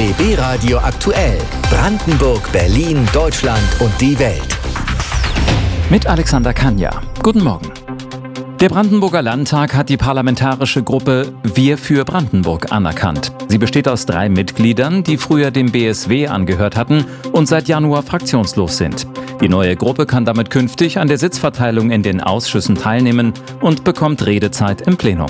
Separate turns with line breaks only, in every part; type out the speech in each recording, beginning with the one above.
BB Radio aktuell. Brandenburg, Berlin, Deutschland und die Welt.
Mit Alexander Kanja. Guten Morgen. Der Brandenburger Landtag hat die parlamentarische Gruppe Wir für Brandenburg anerkannt. Sie besteht aus 3 Mitgliedern, die früher dem BSW angehört hatten und seit Januar fraktionslos sind. Die neue Gruppe kann damit künftig an der Sitzverteilung in den Ausschüssen teilnehmen und bekommt Redezeit im Plenum.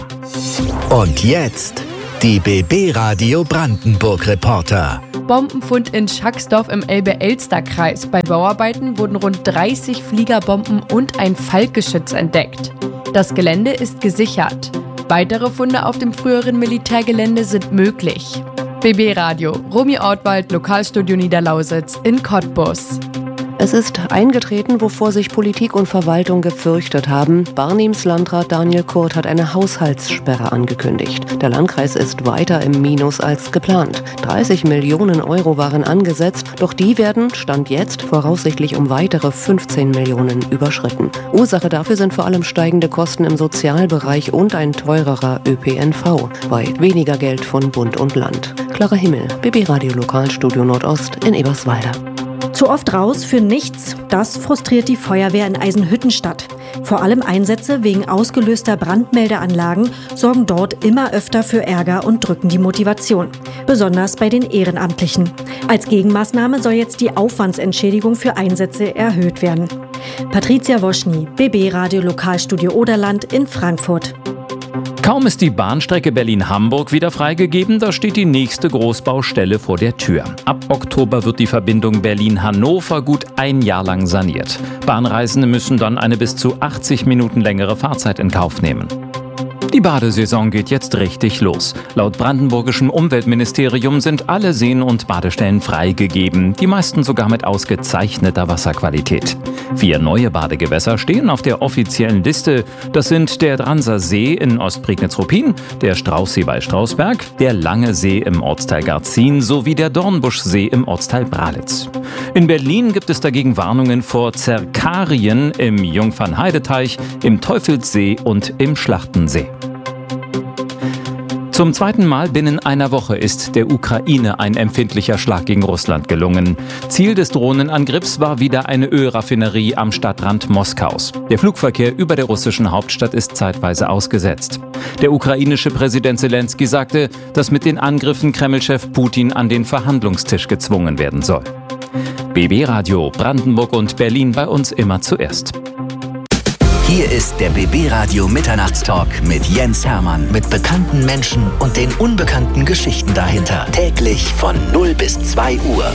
Und jetzt die BB Radio Brandenburg Reporter.
Bombenfund in Schacksdorf im Elbe-Elster-Kreis. Bei Bauarbeiten wurden rund 30 Fliegerbomben und ein Falkgeschütz entdeckt. Das Gelände ist gesichert. Weitere Funde auf dem früheren Militärgelände sind möglich. BB Radio, Romy Ortwald, Lokalstudio Niederlausitz in Cottbus.
Es ist eingetreten, wovor sich Politik und Verwaltung gefürchtet haben. Barnims Landrat Daniel Kurt hat eine Haushaltssperre angekündigt. Der Landkreis ist weiter im Minus als geplant. 30 Millionen Euro waren angesetzt, doch die werden, Stand jetzt, voraussichtlich um weitere 15 Millionen überschritten. Ursache dafür sind vor allem steigende Kosten im Sozialbereich und ein teurerer ÖPNV. Weit weniger Geld von Bund und Land. Clara Himmel, BB Radio Lokalstudio Nordost in Eberswalde.
Zu oft raus für nichts, das frustriert die Feuerwehr in Eisenhüttenstadt. Vor allem Einsätze wegen ausgelöster Brandmeldeanlagen sorgen dort immer öfter für Ärger und drücken die Motivation. Besonders bei den Ehrenamtlichen. Als Gegenmaßnahme soll jetzt die Aufwandsentschädigung für Einsätze erhöht werden. Patricia Woschny, BB Radio Lokalstudio Oderland in Frankfurt.
Kaum ist die Bahnstrecke Berlin-Hamburg wieder freigegeben, da steht die nächste Großbaustelle vor der Tür. Ab Oktober wird die Verbindung Berlin-Hannover gut ein Jahr lang saniert. Bahnreisende müssen dann eine bis zu 80 Minuten längere Fahrzeit in Kauf nehmen. Die Badesaison geht jetzt richtig los. Laut brandenburgischem Umweltministerium sind alle Seen und Badestellen freigegeben, die meisten sogar mit ausgezeichneter Wasserqualität. 4 neue Badegewässer stehen auf der offiziellen Liste. Das sind der Dranser See in Ostprignitz-Ruppin, der Straußsee bei Strausberg, der Lange See im Ortsteil Garzin sowie der Dornbuschsee im Ortsteil Bralitz. In Berlin gibt es dagegen Warnungen vor Zerkarien im Jungfernheideteich, im Teufelssee und im Schlachtensee. Zum 2. Mal binnen einer Woche ist der Ukraine ein empfindlicher Schlag gegen Russland gelungen. Ziel des Drohnenangriffs war wieder eine Ölraffinerie am Stadtrand Moskaus. Der Flugverkehr über der russischen Hauptstadt ist zeitweise ausgesetzt. Der ukrainische Präsident Zelensky sagte, dass mit den Angriffen Kreml-Chef Putin an den Verhandlungstisch gezwungen werden soll. BB Radio Brandenburg und Berlin bei uns immer zuerst.
Hier ist der BB Radio Mitternachtstalk mit Jens Hermann. Mit bekannten Menschen und den unbekannten Geschichten dahinter. Täglich von 0 bis 2 Uhr.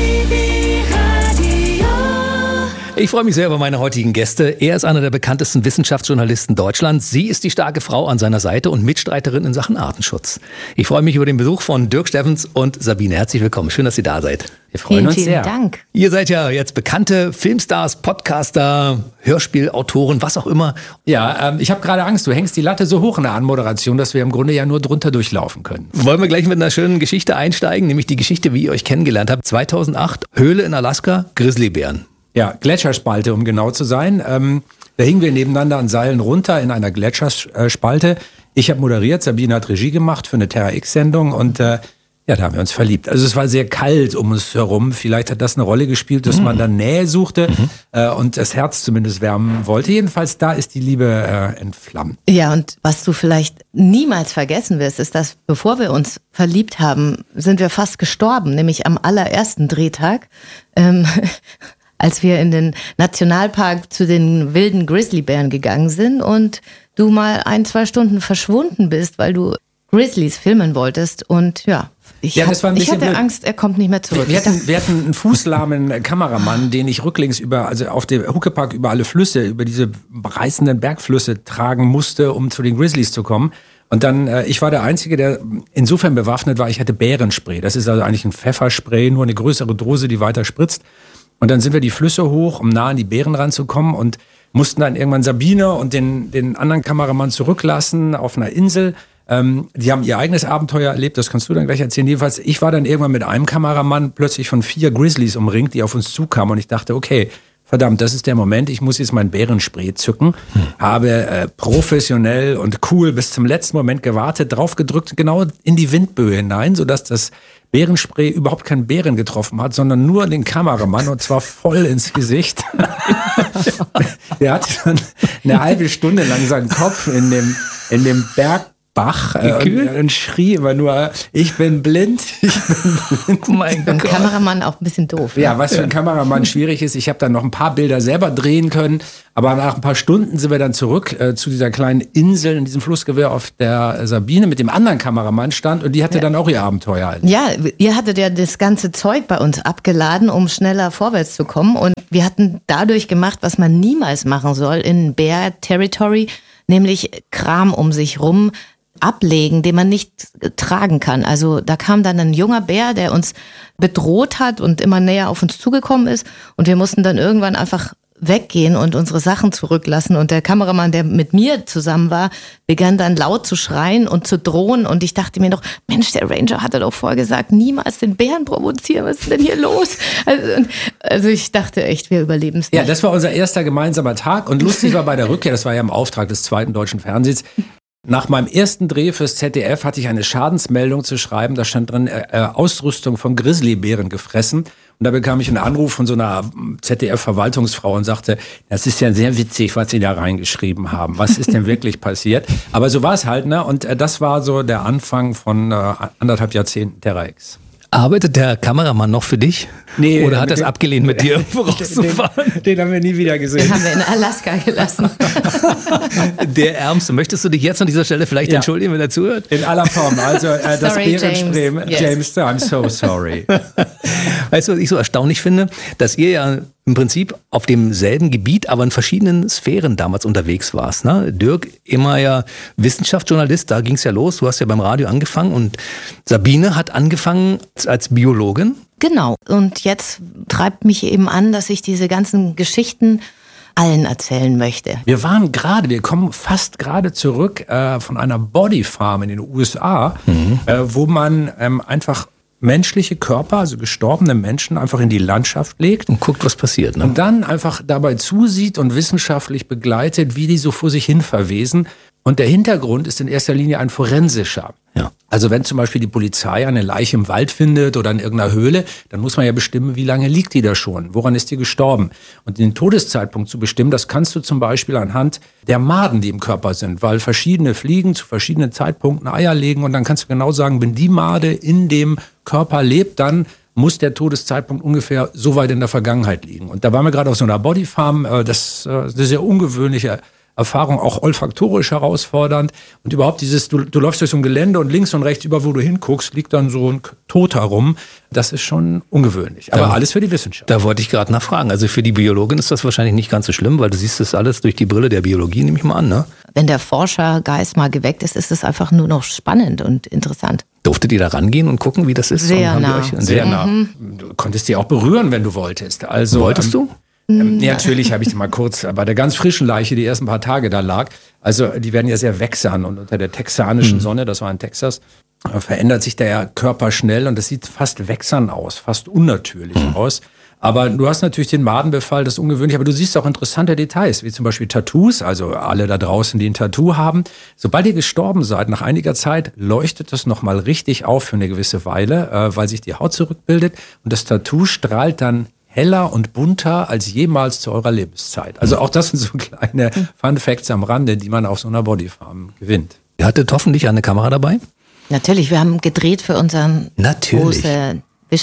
Ich freue mich sehr über meine heutigen Gäste. Er ist einer der bekanntesten Wissenschaftsjournalisten Deutschlands. Sie ist die starke Frau an seiner Seite und Mitstreiterin in Sachen Artenschutz. Ich freue mich über den Besuch von Dirk Steffens und Sabine. Herzlich willkommen. Schön, dass Sie da seid. Wir freuen uns sehr.
Vielen Dank.
Ihr seid ja jetzt bekannte Filmstars, Podcaster, Hörspielautoren, was auch immer.
Ja, ich habe gerade Angst. Du hängst die Latte so hoch in der Anmoderation, dass wir im Grunde ja nur drunter durchlaufen können.
Wollen wir gleich mit einer schönen Geschichte einsteigen, nämlich die Geschichte, wie ihr euch kennengelernt habt. 2008, Höhle in Alaska, Grizzlybären.
Ja, Gletscherspalte, um genau zu sein. Da hingen wir nebeneinander an Seilen runter in einer Gletscherspalte. Ich habe moderiert, Sabine hat Regie gemacht für eine Terra-X-Sendung und ja, da haben wir uns verliebt. Also es war sehr kalt um uns herum. Vielleicht hat das eine Rolle gespielt, dass man dann Nähe suchte und das Herz zumindest wärmen wollte. Jedenfalls, da ist die Liebe entflammt.
Ja, und was du vielleicht niemals vergessen wirst, ist, dass bevor wir uns verliebt haben, sind wir fast gestorben, nämlich am allerersten Drehtag. Als wir in den Nationalpark zu den wilden Grizzlybären gegangen sind und du mal 1-2 Stunden verschwunden bist, weil du Grizzlies filmen wolltest. Und ja, ich hatte Angst, er kommt nicht mehr zurück.
Wir hatten einen fußlahmen Kameramann, den ich rücklings auf dem Huckepack über alle Flüsse, über diese reißenden Bergflüsse tragen musste, um zu den Grizzlies zu kommen. Und dann, ich war der Einzige, der insofern bewaffnet war, ich hatte Bärenspray. Das ist also eigentlich ein Pfefferspray, nur eine größere Dose, die weiter spritzt. Und dann sind wir die Flüsse hoch, um nah an die Bären ranzukommen und mussten dann irgendwann Sabine und den anderen Kameramann zurücklassen auf einer Insel. Die haben ihr eigenes Abenteuer erlebt, das kannst du dann gleich erzählen. Jedenfalls, ich war dann irgendwann mit einem Kameramann plötzlich von 4 Grizzlies umringt, die auf uns zukamen und ich dachte, okay, verdammt, das ist der Moment, ich muss jetzt mein Bärenspray zücken. Habe professionell und cool bis zum letzten Moment gewartet, drauf gedrückt, genau in die Windböe hinein, sodass das Bärenspray überhaupt keinen Bären getroffen hat, sondern nur den Kameramann und zwar voll ins Gesicht. Der hat dann eine halbe Stunde lang seinen Kopf in dem Bergbach und schrie immer nur, ich bin blind, ich bin blind.
Mein Gott. Kameramann auch ein bisschen doof.
Ja, was für ein Kameramann schwierig ist. Ich habe dann noch ein paar Bilder selber drehen können, aber nach ein paar Stunden sind wir dann zurück zu dieser kleinen Insel in diesem Flussgewirr, auf der Sabine mit dem anderen Kameramann stand und die hatte dann auch ihr Abenteuer halt.
Ja, ihr hattet ja das ganze Zeug bei uns abgeladen, um schneller vorwärts zu kommen und wir hatten dadurch gemacht, was man niemals machen soll in Bear Territory, nämlich Kram um sich rum ablegen, den man nicht tragen kann. Also da kam dann ein junger Bär, der uns bedroht hat und immer näher auf uns zugekommen ist und wir mussten dann irgendwann einfach weggehen und unsere Sachen zurücklassen und der Kameramann, der mit mir zusammen war, begann dann laut zu schreien und zu drohen und ich dachte mir noch, Mensch, der Ranger hatte doch vorher gesagt, niemals den Bären provozieren, was ist denn hier los? Also ich dachte echt, wir überleben es nicht.
Ja, das war unser erster gemeinsamer Tag und lustig war bei der Rückkehr, das war ja im Auftrag des 2. Deutschen Fernsehens, nach meinem ersten Dreh fürs ZDF hatte ich eine Schadensmeldung zu schreiben. Da stand drin, Ausrüstung von Grizzlybären gefressen. Und da bekam ich einen Anruf von so einer ZDF-Verwaltungsfrau und sagte, das ist ja sehr witzig, was Sie da reingeschrieben haben. Was ist denn wirklich passiert? Aber so war es halt, ne? Und das war so der Anfang von 1,5 Jahrzehnten Terra X.
Arbeitet der Kameramann noch für dich?
Nee.
Oder hat er es abgelehnt, mit dir rauszufahren?
Den haben wir nie wieder gesehen.
Den haben wir in Alaska gelassen.
Der Ärmste. Möchtest du dich jetzt an dieser Stelle vielleicht entschuldigen, wenn er zuhört?
In aller Form. Also das
Sorry,
Bärenspray.
James.
James, I'm so sorry.
Weißt du, was ich so erstaunlich finde? Dass ihr ja im Prinzip auf demselben Gebiet, aber in verschiedenen Sphären damals unterwegs warst. Ne? Dirk, immer ja Wissenschaftsjournalist, da ging es ja los. Du hast ja beim Radio angefangen und Sabine hat angefangen als Biologin.
Genau. Und jetzt treibt mich eben an, dass ich diese ganzen Geschichten allen erzählen möchte.
Wir kommen fast gerade zurück von einer Bodyfarm in den USA, wo man einfach menschliche Körper, also gestorbene Menschen, einfach in die Landschaft legt.
Und guckt, was passiert. Ne?
Und dann einfach dabei zusieht und wissenschaftlich begleitet, wie die so vor sich hin verwesen. Und der Hintergrund ist in erster Linie ein forensischer.
Ja.
Also wenn zum Beispiel die Polizei eine Leiche im Wald findet oder in irgendeiner Höhle, dann muss man ja bestimmen, wie lange liegt die da schon, woran ist die gestorben. Und den Todeszeitpunkt zu bestimmen, das kannst du zum Beispiel anhand der Maden, die im Körper sind, weil verschiedene Fliegen zu verschiedenen Zeitpunkten Eier legen und dann kannst du genau sagen, wenn die Made in dem Körper lebt, dann muss der Todeszeitpunkt ungefähr so weit in der Vergangenheit liegen. Und da waren wir gerade auf so einer Bodyfarm, das ist eine sehr ungewöhnliche Erfahrung, auch olfaktorisch herausfordernd. Und überhaupt du läufst durch so ein Gelände und links und rechts, über wo du hinguckst, liegt dann so ein Toter rum. Das ist schon ungewöhnlich. Aber alles für die Wissenschaft.
Da wollte ich gerade nachfragen. Also für die Biologin ist das wahrscheinlich nicht ganz so schlimm, weil du siehst das alles durch die Brille der Biologie, nehme ich mal an, ne?
Wenn der Forschergeist mal geweckt ist, ist es einfach nur noch spannend und interessant.
Durftet ihr da rangehen und gucken, wie das ist?
Sehr nah.
Sehr nah. Du konntest die auch berühren, wenn du wolltest. Also,
wolltest du?
Natürlich habe ich die mal kurz bei der ganz frischen Leiche, die ersten paar Tage da lag. Also die werden ja sehr wächsern und unter der texanischen Sonne, das war in Texas, verändert sich der Körper schnell und das sieht fast wächsern aus, fast unnatürlich aus. Aber du hast natürlich den Madenbefall, das ist ungewöhnlich, aber du siehst auch interessante Details, wie zum Beispiel Tattoos, also alle da draußen, die ein Tattoo haben. Sobald ihr gestorben seid, nach einiger Zeit leuchtet das nochmal richtig auf für eine gewisse Weile, weil sich die Haut zurückbildet und das Tattoo strahlt dann heller und bunter als jemals zu eurer Lebenszeit. Also auch das sind so kleine Fun Facts am Rande, die man auf so einer Bodyfarm gewinnt.
Ihr hattet hoffentlich eine Kamera dabei?
Natürlich, wir haben gedreht für unseren große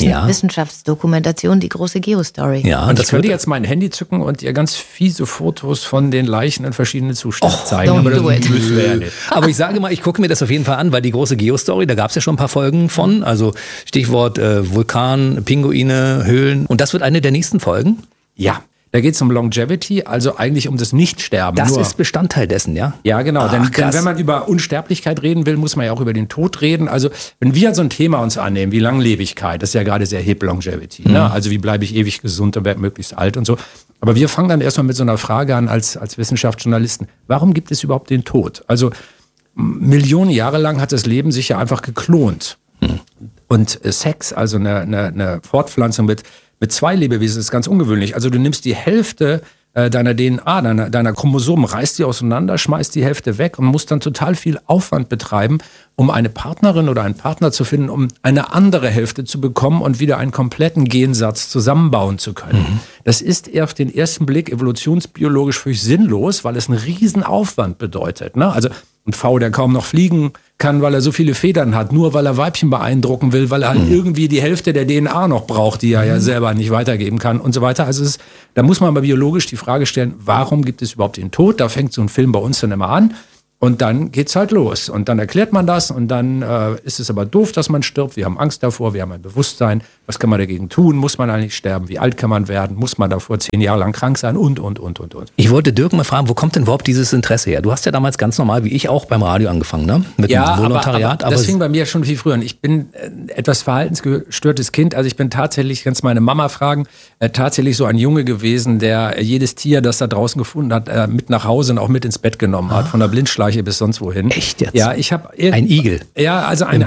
Wissenschaftsdokumentation, die große Geostory.
Ja,
und das könnt ihr jetzt mein Handy zücken und ihr ganz fiese Fotos von den Leichen in verschiedenen Zuständen zeigen.
Aber das
müssen wir ja nicht.
Aber ich sage mal, ich gucke mir das auf jeden Fall an, weil die große Geostory, da gab es ja schon ein paar Folgen von. Also Stichwort Vulkan, Pinguine, Höhlen. Und das wird eine der nächsten Folgen?
Ja. Da geht es um Longevity, also eigentlich um das Nichtsterben.
Das ist Bestandteil dessen, ja?
Ja, genau. Denn wenn man über Unsterblichkeit reden will, muss man ja auch über den Tod reden. Also wenn wir so ein Thema uns annehmen wie Langlebigkeit, das ist ja gerade sehr hip, Longevity. Ne? Also wie bleibe ich ewig gesund und werde möglichst alt und so. Aber wir fangen dann erstmal mit so einer Frage an als Wissenschaftsjournalisten. Warum gibt es überhaupt den Tod? Also Millionen Jahre lang hat das Leben sich ja einfach geklont. Und Sex, also eine Fortpflanzung mit mit 2 Lebewesen, das ist ganz ungewöhnlich. Also du nimmst die Hälfte deiner DNA, deiner Chromosomen, reißt die auseinander, schmeißt die Hälfte weg und musst dann total viel Aufwand betreiben, um eine Partnerin oder einen Partner zu finden, um eine andere Hälfte zu bekommen und wieder einen kompletten Gensatz zusammenbauen zu können. Das ist auf den ersten Blick evolutionsbiologisch völlig sinnlos, weil es einen riesen Aufwand bedeutet. Ne? Also ein Pfau, der kaum noch fliegen kann, weil er so viele Federn hat, nur weil er Weibchen beeindrucken will, weil er halt irgendwie die Hälfte der DNA noch braucht, die er ja selber nicht weitergeben kann und so weiter. Also da muss man aber biologisch die Frage stellen, warum gibt es überhaupt den Tod? Da fängt so ein Film bei uns dann immer an. Und dann geht's halt los. Und dann erklärt man das und dann ist es aber doof, dass man stirbt. Wir haben Angst davor, wir haben ein Bewusstsein. Was kann man dagegen tun? Muss man eigentlich sterben? Wie alt kann man werden? Muss man davor 10 Jahre lang krank sein? Und.
Ich wollte Dirk mal fragen, wo kommt denn überhaupt dieses Interesse her? Du hast ja damals ganz normal, wie ich auch, beim Radio angefangen, ne? Mit dem Volontariat.
Aber das fing bei mir schon viel früher an. Ich bin etwas verhaltensgestörtes Kind. Also ich bin tatsächlich, kannst meine Mama fragen, tatsächlich so ein Junge gewesen, der jedes Tier, das da draußen gefunden hat, mit nach Hause und auch mit ins Bett genommen hat. Von der Blindschleiche bis sonst wohin.
Echt jetzt?
Ja, ich habe
ein Igel.
Ja, also eine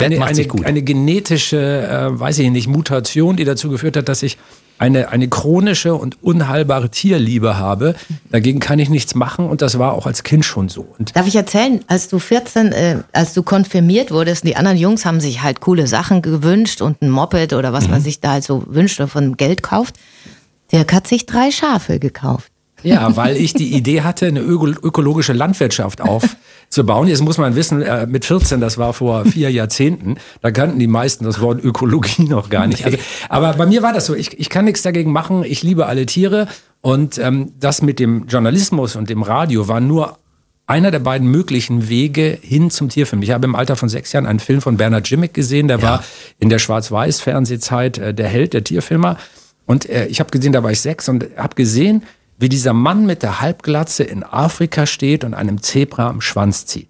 genetische, weiß ich nicht, Mutation, die dazu geführt hat, dass ich eine chronische und unheilbare Tierliebe habe. Dagegen kann ich nichts machen und das war auch als Kind schon so. Und
darf ich erzählen, als du 14, als du konfirmiert wurdest, die anderen Jungs haben sich halt coole Sachen gewünscht und ein Moped oder was man sich da halt so wünscht oder von Geld kauft. Dirk hat sich 3 Schafe gekauft.
Ja, weil ich die Idee hatte, eine ökologische Landwirtschaft aufzubauen. Jetzt muss man wissen, mit 14, das war vor 4 Jahrzehnten, da kannten die meisten das Wort Ökologie noch gar nicht. Also, aber bei mir war das so, ich kann nichts dagegen machen, ich liebe alle Tiere und das mit dem Journalismus und dem Radio war nur einer der beiden möglichen Wege hin zum Tierfilm. Ich habe im Alter von 6 Jahren einen Film von Bernhard Jimmick gesehen, der war in der Schwarz-Weiß-Fernsehzeit der Held, der Tierfilmer. Und ich habe gesehen, da war ich 6 und habe gesehen, wie dieser Mann mit der Halbglatze in Afrika steht und einem Zebra am Schwanz zieht.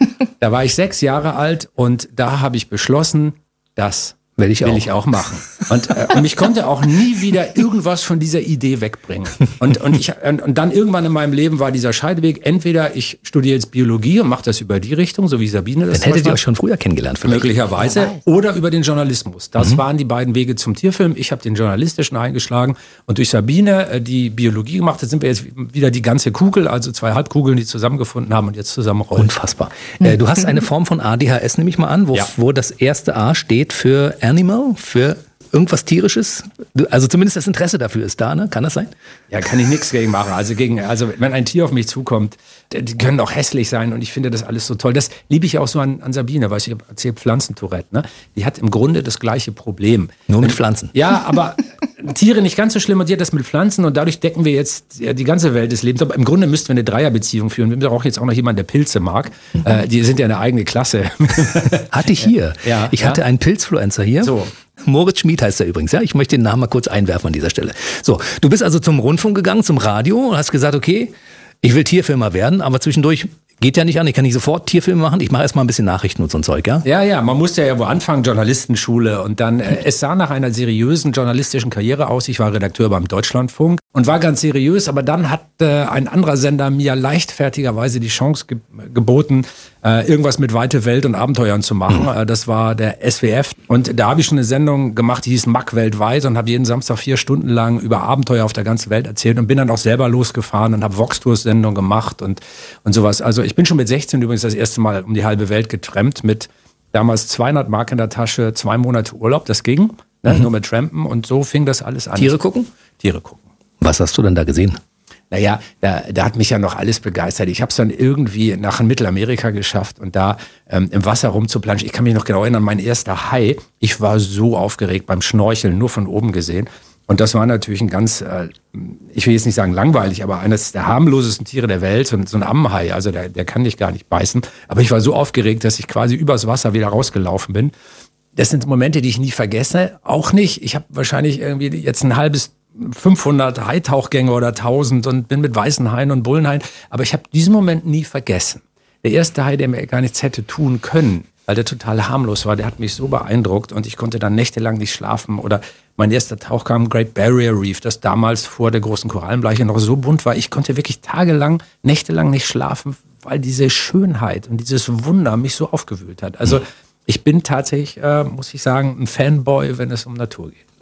Da war ich 6 Jahre alt und da habe ich beschlossen, das will ich auch machen. Und mich konnte auch nie wieder irgendwas von dieser Idee wegbringen. Und dann irgendwann in meinem Leben war dieser Scheideweg, entweder ich studiere jetzt Biologie und mache das über die Richtung, so wie Sabine das
dann hättet ihr euch schon früher kennengelernt vielleicht.
Möglicherweise. Oder über den Journalismus. Das waren die beiden Wege zum Tierfilm. Ich habe den journalistischen eingeschlagen und durch Sabine, die Biologie gemacht hat, sind wir jetzt wieder die ganze Kugel, also 2 Halbkugeln, die zusammengefunden haben und jetzt zusammenrollen.
Unfassbar. Du hast eine Form von ADHS, nehme ich mal an, wo das erste A steht für Animal, für irgendwas Tierisches? Also zumindest das Interesse dafür ist da, ne? Kann das sein?
Ja, kann ich nichts gegen machen. Also wenn ein Tier auf mich zukommt, die können auch hässlich sein und ich finde das alles so toll. Das liebe ich auch so an Sabine, weil ich erzähle Pflanzentourette, ne? Die hat im Grunde das gleiche Problem.
Nur mit Pflanzen.
Ja, aber Tiere nicht ganz so schlimm und die hat das mit Pflanzen und dadurch decken wir jetzt die ganze Welt des Lebens. Aber im Grunde müssten wir eine Dreierbeziehung führen. Wir brauchen jetzt auch noch jemanden, der Pilze mag. Die sind ja eine eigene Klasse.
Hatte ich hier.
Ja,
ich hatte einen Pilzfluencer hier.
So.
Moritz Schmid heißt er übrigens. Ja, ich möchte den Namen mal kurz einwerfen an dieser Stelle. So, du bist also zum Rundfunk gegangen, zum Radio und hast gesagt, okay, ich will Tierfilmer werden, aber zwischendurch geht ja nicht an, ich kann nicht sofort Tierfilme machen, ich mache erstmal ein bisschen Nachrichten und so ein Zeug, ja?
Ja, man musste ja wo anfangen, Journalistenschule und dann, es sah nach einer seriösen journalistischen Karriere aus, ich war Redakteur beim Deutschlandfunk und war ganz seriös, aber dann hat ein anderer Sender mir leichtfertigerweise die Chance geboten, irgendwas mit weite Welt und Abenteuern zu machen. Das war der SWF und da habe ich schon eine Sendung gemacht, die hieß Mack weltweit und habe jeden Samstag 4 Stunden lang über Abenteuer auf der ganzen Welt erzählt und bin dann auch selber losgefahren und habe Vox-Tours-Sendungen gemacht und sowas. Also ich bin schon mit 16 übrigens das erste Mal um die halbe Welt getrampt mit damals 200 Mark in der Tasche, 2 Monate Urlaub, das ging, ne, nur mit Trampen und so fing das alles an.
Tiere gucken?
Tiere gucken.
Was hast du denn da gesehen?
Naja, da hat mich ja noch alles begeistert. Ich habe es dann irgendwie nach Mittelamerika geschafft und da im Wasser rumzuplanschen. Ich kann mich noch genau erinnern, mein erster Hai, ich war so aufgeregt beim Schnorcheln, nur von oben gesehen. Und das war natürlich ein ganz, ich will jetzt nicht sagen langweilig, aber eines der harmlosesten Tiere der Welt, so ein Ammenhai, also der kann dich gar nicht beißen. Aber ich war so aufgeregt, dass ich quasi übers Wasser wieder rausgelaufen bin. Das sind Momente, die ich nie vergesse. Auch nicht, ich habe wahrscheinlich irgendwie jetzt ein halbes 500 Haitauchgänge oder 1000 und bin mit weißen Haien und Bullenhaien. Aber ich habe diesen Moment nie vergessen. Der erste Hai, der mir gar nichts hätte tun können, weil der total harmlos war, der hat mich so beeindruckt und ich konnte dann nächtelang nicht schlafen. Oder mein erster Tauchgang Great Barrier Reef, das damals vor der großen Korallenbleiche noch so bunt war. Ich konnte wirklich tagelang, nächtelang nicht schlafen, weil diese Schönheit und dieses Wunder mich so aufgewühlt hat. Also ich bin tatsächlich, muss ich sagen, ein Fanboy, wenn es um Natur geht.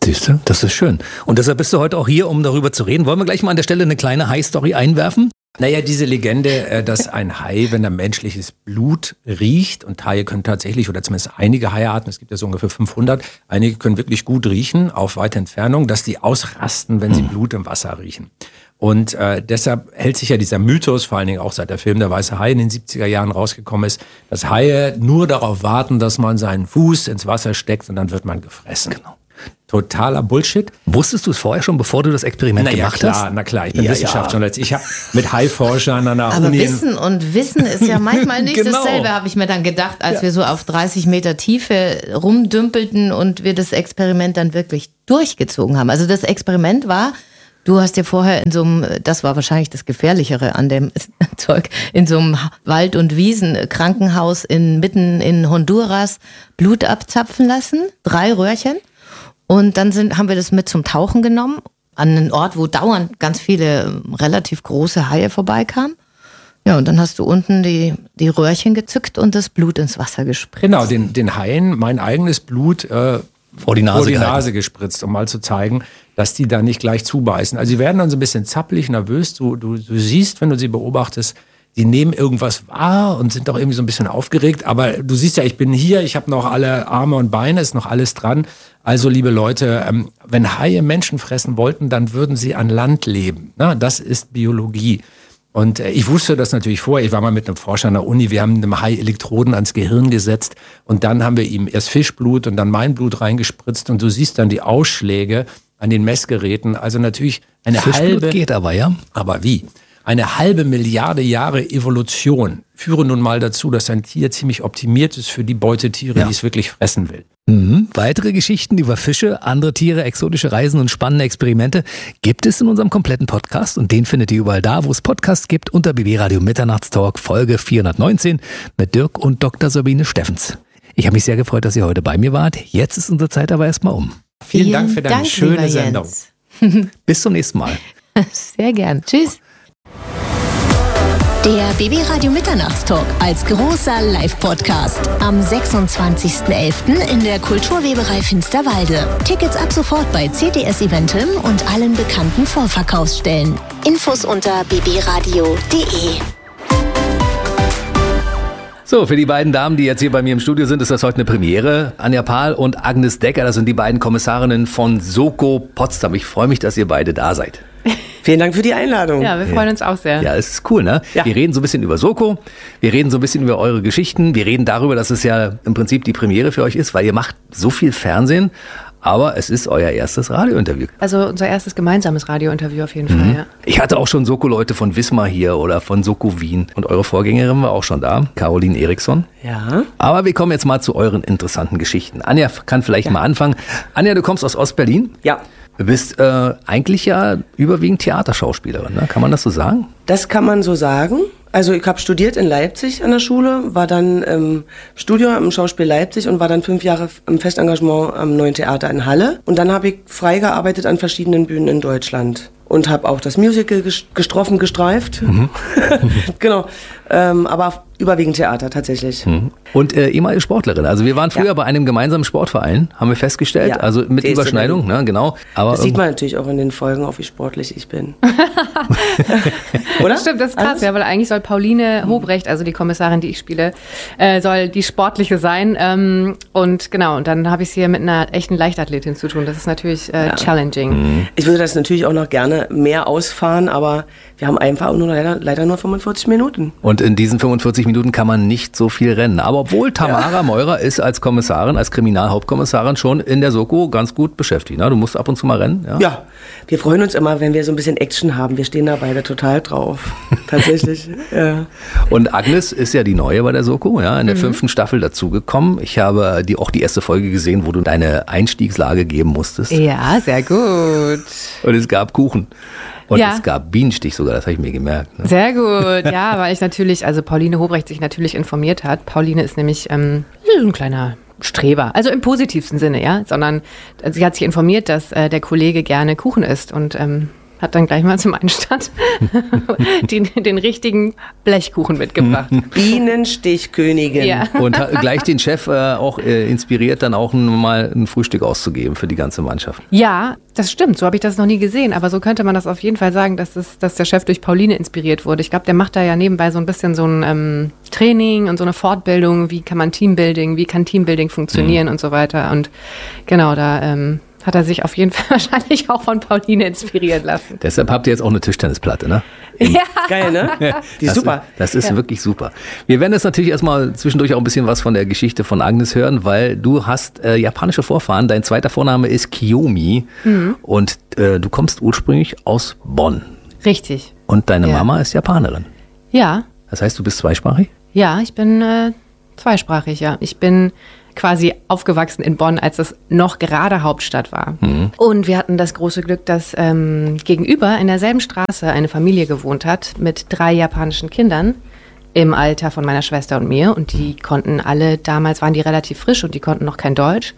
Siehst du, das ist schön. Und deshalb bist du heute auch hier, um darüber zu reden. Wollen wir gleich mal an der Stelle eine kleine Hai-Story einwerfen?
Naja, diese Legende, dass ein Hai, wenn er menschliches Blut riecht, und Haie können tatsächlich, oder zumindest einige Haiarten, es gibt ja so ungefähr 500, einige können wirklich gut riechen, auf weite Entfernung, dass die ausrasten, wenn sie Blut im Wasser riechen. Und deshalb hält sich ja dieser Mythos, vor allen Dingen auch seit der Film Der weiße Hai in den 70er Jahren rausgekommen ist, dass Haie nur darauf warten, dass man seinen Fuß ins Wasser steckt und dann wird man gefressen. Genau. Totaler Bullshit.
Wusstest du es vorher schon, bevor du das Experiment gemacht hast?
Na klar, ich bin Wissenschaftsjournalist. Ich habe mit Haiforschern an der Uni...
Aber Wissen ist ja manchmal nicht dasselbe, habe ich mir dann gedacht, als wir so auf 30 Meter Tiefe rumdümpelten und wir das Experiment dann wirklich durchgezogen haben. Also das Experiment war, du hast dir vorher in so einem, das war wahrscheinlich das Gefährlichere an dem Zeug, in so einem Wald- und Wiesenkrankenhaus mitten in Honduras Blut abzapfen lassen, 3 Röhrchen. Und dann haben wir das mit zum Tauchen genommen, an einen Ort, wo dauernd ganz viele relativ große Haie vorbeikamen. Ja, und dann hast du unten die Röhrchen gezückt und das Blut ins Wasser gespritzt.
Genau, den Haien mein eigenes Blut vor die Nase gespritzt, um mal zu zeigen, dass die da nicht gleich zubeißen. Also sie werden dann so ein bisschen zappelig, nervös. Du siehst, wenn du sie beobachtest, die nehmen irgendwas wahr und sind doch irgendwie so ein bisschen aufgeregt. Aber du siehst ja, ich bin hier, ich habe noch alle Arme und Beine, ist noch alles dran. Also liebe Leute, wenn Haie Menschen fressen wollten, dann würden sie an Land leben. Na, das ist Biologie. Und ich wusste das natürlich vorher. Ich war mal mit einem Forscher an der Uni. Wir haben einem Hai Elektroden ans Gehirn gesetzt. Und dann haben wir ihm erst Fischblut und dann mein Blut reingespritzt. Und du siehst dann die Ausschläge an den Messgeräten. Also natürlich eine
Fischblut geht aber, ja.
Aber wie? Eine halbe Milliarde Jahre Evolution führen nun mal dazu, dass ein Tier ziemlich optimiert ist für die Beutetiere, die es wirklich fressen will.
Weitere Geschichten über Fische, andere Tiere, exotische Reisen und spannende Experimente gibt es in unserem kompletten Podcast. Und den findet ihr überall da, wo es Podcasts gibt, unter BB Radio Mitternachtstalk Folge 419 mit Dirk und Dr. Sabine Steffens. Ich habe mich sehr gefreut, dass ihr heute bei mir wart. Jetzt ist unsere Zeit aber erstmal um.
Vielen Dank für deine schöne Sendung.
Bis zum nächsten Mal.
Sehr gern. Tschüss.
Der BB Radio Mitternachtstalk als großer Live-Podcast am 26.11. in der Kulturweberei Finsterwalde. Tickets ab sofort bei CTS Eventim und allen bekannten Vorverkaufsstellen. Infos unter bbradio.de.
So, für die beiden Damen, die jetzt hier bei mir im Studio sind, ist das heute eine Premiere. Anja Pahl und Agnes Decker, das sind die beiden Kommissarinnen von Soko Potsdam. Ich freue mich, dass ihr beide da seid.
Vielen Dank für die Einladung.
Ja, wir freuen uns auch sehr.
Ja, es ist cool, ne? Ja. Wir reden so ein bisschen über Soko, wir reden so ein bisschen über eure Geschichten, wir reden darüber, dass es ja im Prinzip die Premiere für euch ist, weil ihr macht so viel Fernsehen, aber es ist euer erstes Radiointerview.
Also unser erstes gemeinsames Radiointerview auf jeden Fall, ja.
Ich hatte auch schon Soko-Leute von Wismar hier oder von Soko Wien und eure Vorgängerin war auch schon da, Caroline Eriksson.
Ja.
Aber wir kommen jetzt mal zu euren interessanten Geschichten. Anja kann vielleicht mal anfangen. Anja, du kommst aus Ostberlin.
Ja.
Du bist eigentlich ja überwiegend Theaterschauspielerin, ne? Kann man das so sagen?
Das kann man so sagen. Also ich habe studiert in Leipzig an der Schule, war dann im Studium im Schauspiel Leipzig und war dann 5 Jahre im Festengagement am Neuen Theater in Halle. Und dann habe ich frei gearbeitet an verschiedenen Bühnen in Deutschland. Und habe auch das Musical gestreift. Genau. Aber überwiegend Theater tatsächlich.
Und ehemalige Sportlerin. Also wir waren früher bei einem gemeinsamen Sportverein, haben wir festgestellt. Also mit Überschneidung, ne, genau. Aber
das sieht man natürlich auch in den Folgen, auch wie sportlich ich bin. Oder?
Stimmt, das ist krass, ja, weil eigentlich soll Pauline Hobrecht, also die Kommissarin, die ich spiele, soll die Sportliche sein. Und genau, und dann habe ich es hier mit einer echten Leichtathletin zu tun. Das ist natürlich challenging.
Ich würde das natürlich auch noch gerne mehr ausfahren, aber wir haben einfach nur leider nur 45 Minuten.
Und in diesen 45 Minuten kann man nicht so viel rennen. Aber obwohl Tamara Meurer ist als Kommissarin, als Kriminalhauptkommissarin schon in der Soko ganz gut beschäftigt. Ne? Du musst ab und zu mal rennen.
Ja, wir freuen uns immer, wenn wir so ein bisschen Action haben. Wir stehen da beide total drauf. Tatsächlich. Ja.
Und Agnes ist ja die Neue bei der Soko, ja, in der 5. Staffel dazugekommen. Ich habe auch die erste Folge gesehen, wo du deine Einstiegslage geben musstest.
Ja, sehr gut.
Und es gab Kuchen. Und es gab Bienenstich sogar, das habe ich mir gemerkt. Ne?
Sehr gut, ja, weil ich natürlich, also Pauline Hobrecht sich natürlich informiert hat. Pauline ist nämlich ein kleiner Streber, also im positivsten Sinne, ja, sondern sie hat sich informiert, dass der Kollege gerne Kuchen isst und hat dann gleich mal zum Einstand den richtigen Blechkuchen mitgebracht.
Bienenstichkönigin.
Ja.
Und gleich den Chef auch inspiriert, dann auch mal ein Frühstück auszugeben für die ganze Mannschaft.
Ja, das stimmt. So habe ich das noch nie gesehen. Aber so könnte man das auf jeden Fall sagen, dass der Chef durch Pauline inspiriert wurde. Ich glaube, der macht da ja nebenbei so ein bisschen so ein Training und so eine Fortbildung. Wie kann Teambuilding funktionieren und so weiter. Und genau, da hat er sich auf jeden Fall wahrscheinlich auch von Pauline inspirieren lassen.
Deshalb habt ihr jetzt auch eine Tischtennisplatte, ne?
Ja.
Geil, ne? Die ist super.
Das ist wirklich super. Wir werden jetzt natürlich erstmal zwischendurch auch ein bisschen was von der Geschichte von Agnes hören, weil du hast japanische Vorfahren. Dein zweiter Vorname ist Kiyomi und du kommst ursprünglich aus Bonn.
Richtig.
Und deine Mama ist Japanerin.
Ja.
Das heißt, du bist zweisprachig?
Ja, ich bin zweisprachig, ja. Ich bin quasi aufgewachsen in Bonn, als es noch gerade Hauptstadt war. Und wir hatten das große Glück, dass gegenüber in derselben Straße eine Familie gewohnt hat mit 3 japanischen Kindern im Alter von meiner Schwester und mir. Und die konnten alle, damals waren die relativ frisch und die konnten noch kein Deutsch.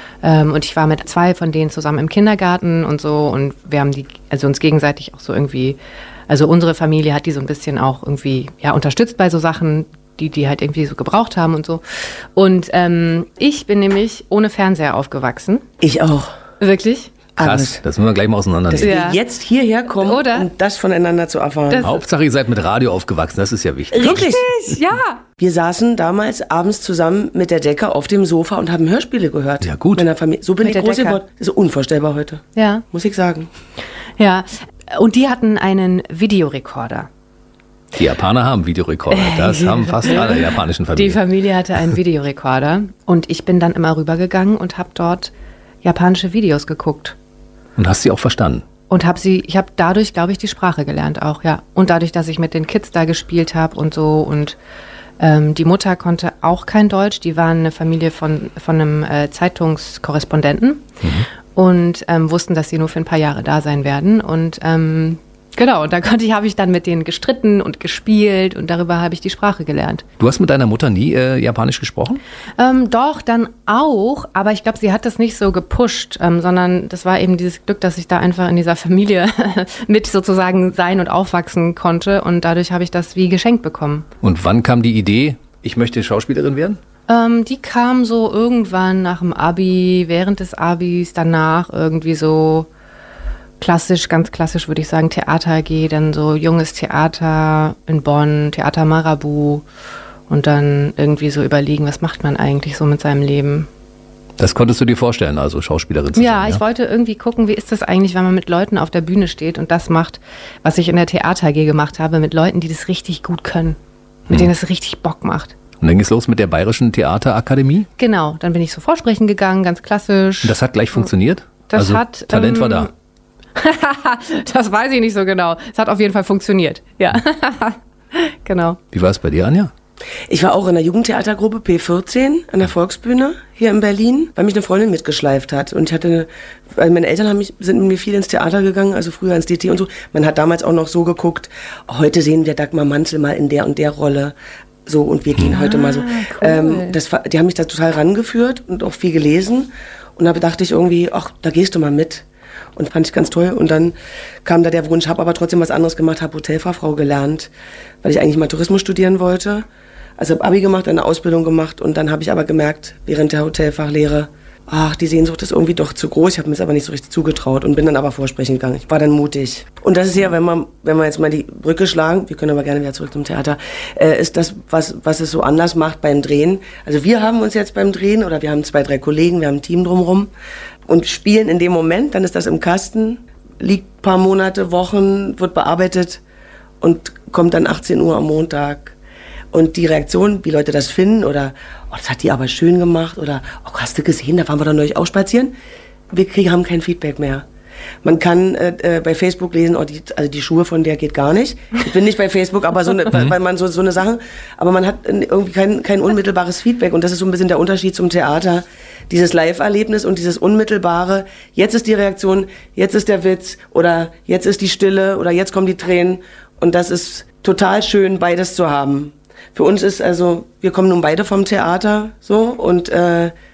Und ich war mit 2 von denen zusammen im Kindergarten und so. Und wir haben uns gegenseitig auch so irgendwie, also unsere Familie hat die so ein bisschen auch irgendwie unterstützt bei so Sachen, die halt irgendwie so gebraucht haben und so. Und ich bin nämlich ohne Fernseher aufgewachsen.
Ich auch.
Wirklich?
Krass, das müssen wir gleich mal auseinandernehmen.
Dass wir jetzt hierher kommen, um das voneinander zu erfahren.
Hauptsache, ihr seid mit Radio aufgewachsen, das ist ja wichtig.
Wirklich?
Ja.
Wir saßen damals abends zusammen mit der Decke auf dem Sofa und haben Hörspiele gehört.
Ja, gut.
Mit der Familie. So bin ich groß geworden. Das ist unvorstellbar heute.
Ja.
Muss ich sagen.
Ja. Und die hatten einen Videorekorder.
Die Japaner haben Videorekorder, das haben fast alle japanischen Familien.
Die Familie hatte einen Videorekorder und ich bin dann immer rübergegangen und habe dort japanische Videos geguckt.
Und hast sie auch verstanden?
Und ich habe dadurch, glaube ich, die Sprache gelernt auch, ja. Und dadurch, dass ich mit den Kids da gespielt habe und so. Und die Mutter konnte auch kein Deutsch. Die waren eine Familie von einem Zeitungskorrespondenten und wussten, dass sie nur für ein paar Jahre da sein werden. Und genau, und da habe ich dann mit denen gestritten und gespielt und darüber habe ich die Sprache gelernt.
Du hast mit deiner Mutter nie Japanisch gesprochen?
Doch, dann auch, aber ich glaube, sie hat das nicht so gepusht, sondern das war eben dieses Glück, dass ich da einfach in dieser Familie mit sozusagen sein und aufwachsen konnte und dadurch habe ich das wie geschenkt bekommen.
Und wann kam die Idee, ich möchte Schauspielerin werden?
Die kam so irgendwann nach dem Abi, während des Abis, danach irgendwie so ganz klassisch würde ich sagen, Theater AG, dann so junges Theater in Bonn, Theater Marabu und dann irgendwie so überlegen, was macht man eigentlich so mit seinem Leben.
Das konntest du dir vorstellen, also Schauspielerin zu sein?
Ja, ich wollte irgendwie gucken, wie ist das eigentlich, wenn man mit Leuten auf der Bühne steht und das macht, was ich in der Theater AG gemacht habe, mit Leuten, die das richtig gut können, mit denen es richtig Bock macht.
Und dann ging es los mit der Bayerischen Theaterakademie?
Genau, dann bin ich so vorsprechen gegangen, ganz klassisch.
Und das hat gleich funktioniert? Talent war da?
Das weiß ich nicht so genau. Es hat auf jeden Fall funktioniert. Ja, genau.
Wie war es bei dir, Anja?
Ich war auch in der Jugendtheatergruppe P14 an der Volksbühne hier in Berlin, weil mich eine Freundin mitgeschleift hat. Und meine Eltern sind mit mir viel ins Theater gegangen, also früher ins DT und so. Man hat damals auch noch so geguckt, heute sehen wir Dagmar Manzel mal in der und der Rolle. So, und wir gehen heute mal so. Cool. Die haben mich da total rangeführt und auch viel gelesen. Und da dachte ich irgendwie, ach, da gehst du mal mit. Und fand ich ganz toll. Und dann kam da der Wunsch, habe aber trotzdem was anderes gemacht, habe Hotelfachfrau gelernt, weil ich eigentlich mal Tourismus studieren wollte. Also habe Abi gemacht, eine Ausbildung gemacht und dann habe ich aber gemerkt, während der Hotelfachlehre, ach, die Sehnsucht ist irgendwie doch zu groß. Ich habe mir es aber nicht so richtig zugetraut und bin dann aber vorsprechen gegangen. Ich war dann mutig. Und das ist ja, wenn wir jetzt mal die Brücke schlagen, wir können aber gerne wieder zurück zum Theater, ist das, was es so anders macht beim Drehen. Also wir haben uns jetzt beim Drehen, oder wir haben 2, 3 Kollegen, wir haben ein Team drumherum und spielen in dem Moment, dann ist das im Kasten, liegt ein paar Monate, Wochen, wird bearbeitet und kommt dann 18 Uhr am Montag. Und die Reaktion, wie Leute das finden, oder oh, das hat die aber schön gemacht, oder oh, hast du gesehen, da waren wir doch neulich auch spazieren. Wir haben kein Feedback mehr. Man kann bei Facebook lesen, oh, die Schuhe von der geht gar nicht. Ich bin nicht bei Facebook, aber weil man so eine Sache, aber man hat irgendwie kein unmittelbares Feedback. Und das ist so ein bisschen der Unterschied zum Theater. Dieses Live-Erlebnis und dieses unmittelbare, jetzt ist die Reaktion, jetzt ist der Witz, oder jetzt ist die Stille, oder jetzt kommen die Tränen. Und das ist total schön, beides zu haben. Für uns ist also, wir kommen nun beide vom Theater, so, und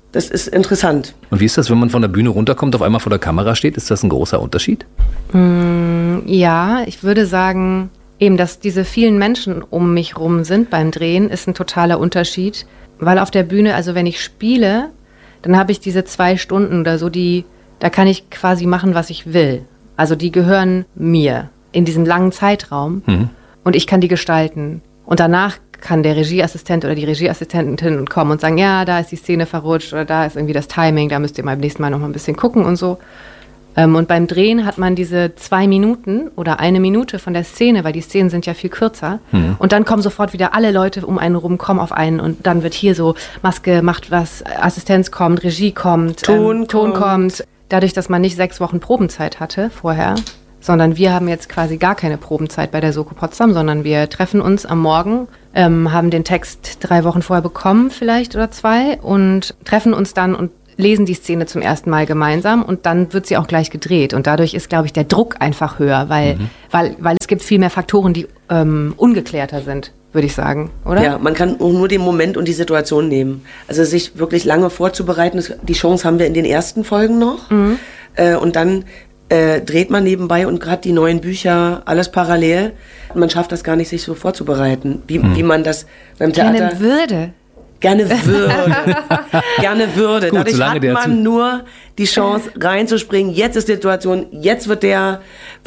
das ist interessant.
Und wie ist das, wenn man von der Bühne runterkommt, auf einmal vor der Kamera steht? Ist das ein großer Unterschied?
Ja, ich würde sagen, eben, dass diese vielen Menschen um mich rum sind beim Drehen, ist ein totaler Unterschied. Weil auf der Bühne, also wenn ich spiele, dann habe ich diese 2 Stunden oder so, da kann ich quasi machen, was ich will. Also die gehören mir in diesem langen Zeitraum und ich kann die gestalten. Und danach kann der Regieassistent oder die Regieassistentin kommen und sagen, ja, da ist die Szene verrutscht oder da ist irgendwie das Timing, da müsst ihr beim nächsten Mal noch mal ein bisschen gucken und so. Und beim Drehen hat man diese 2 Minuten oder 1 Minute von der Szene, weil die Szenen sind ja viel kürzer. Und dann kommen sofort wieder alle Leute um einen rum, kommen auf einen und dann wird hier so, Maske macht was, Assistenz kommt, Regie kommt, Ton kommt. Dadurch, dass man nicht 6 Wochen Probenzeit hatte vorher, sondern wir haben jetzt quasi gar keine Probenzeit bei der Soko Potsdam, sondern wir treffen uns am Morgen, haben den Text 3 Wochen vorher bekommen vielleicht oder 2 und treffen uns dann und lesen die Szene zum ersten Mal gemeinsam und dann wird sie auch gleich gedreht. Und dadurch ist, glaube ich, der Druck einfach höher, weil es gibt viel mehr Faktoren, die ungeklärter sind, würde ich sagen, oder?
Ja, man kann nur den Moment und die Situation nehmen. Also sich wirklich lange vorzubereiten, die Chance haben wir in den ersten Folgen noch. Und dann dreht man nebenbei und gerade die neuen Bücher, alles parallel. Und man schafft das gar nicht, sich so vorzubereiten, wie man das beim Theater... Gerne würde.
Gut,
dadurch hat man nur die Chance reinzuspringen. Jetzt ist die Situation, jetzt wird der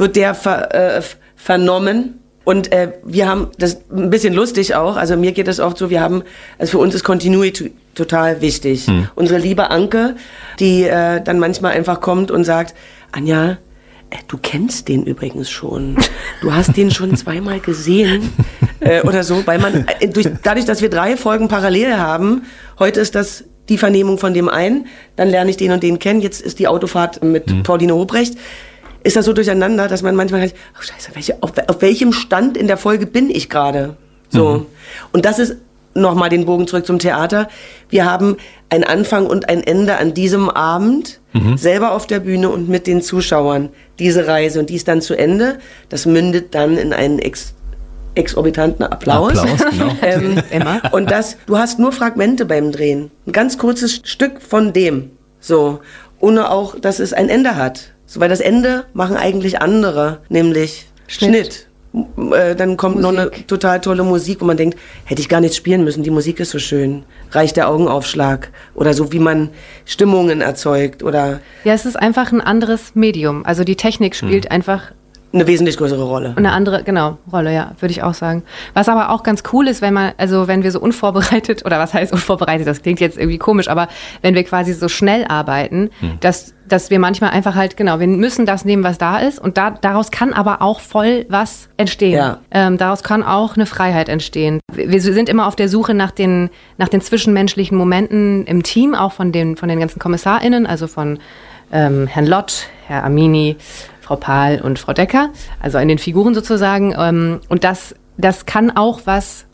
vernommen. Und wir haben das ein bisschen lustig auch, also mir geht das oft so, also für uns ist Continuity total wichtig. Unsere liebe Anke, die dann manchmal einfach kommt und sagt, Anja, du kennst den übrigens schon. Du hast den schon 2-mal gesehen oder so, weil man dadurch, dass wir 3 Folgen parallel haben, heute ist das die Vernehmung von dem einen, dann lerne ich den und den kennen, jetzt ist die Autofahrt mit Pauline Hobrecht, ist das so durcheinander, dass man manchmal denkt, oh Scheiße, auf welchem Stand in der Folge bin ich gerade? So. Und das ist nochmal den Bogen zurück zum Theater. Wir haben einen Anfang und ein Ende an diesem Abend, selber auf der Bühne und mit den Zuschauern, diese Reise. Und die ist dann zu Ende. Das mündet dann in einen exorbitanten Applaus.
Genau.
Emma. Und du hast nur Fragmente beim Drehen. Ein ganz kurzes Stück von dem. So. Ohne auch, dass es ein Ende hat. So, weil das Ende machen eigentlich andere, nämlich Schnitt. Dann kommt Musik. Noch eine total tolle Musik, wo man denkt, hätte ich gar nicht spielen müssen, die Musik ist so schön. Reicht der Augenaufschlag oder so, wie man Stimmungen erzeugt oder...
Ja, es ist einfach ein anderes Medium. Also die Technik spielt einfach...
Eine wesentlich größere Rolle.
Eine andere, Rolle, ja, würde ich auch sagen. Was aber auch ganz cool ist, wenn wir so unvorbereitet, oder was heißt unvorbereitet, das klingt jetzt irgendwie komisch, aber wenn wir quasi so schnell arbeiten, dass wir manchmal einfach halt, wir müssen das nehmen, was da ist und daraus kann aber auch voll was entstehen. Ja. Daraus kann auch eine Freiheit entstehen. Wir sind immer auf der Suche nach den zwischenmenschlichen Momenten im Team, auch von den ganzen KommissarInnen, also von Herrn Lott, Herr Amini, Frau Pahl und Frau Decker, also in den Figuren sozusagen. Und das kann auch was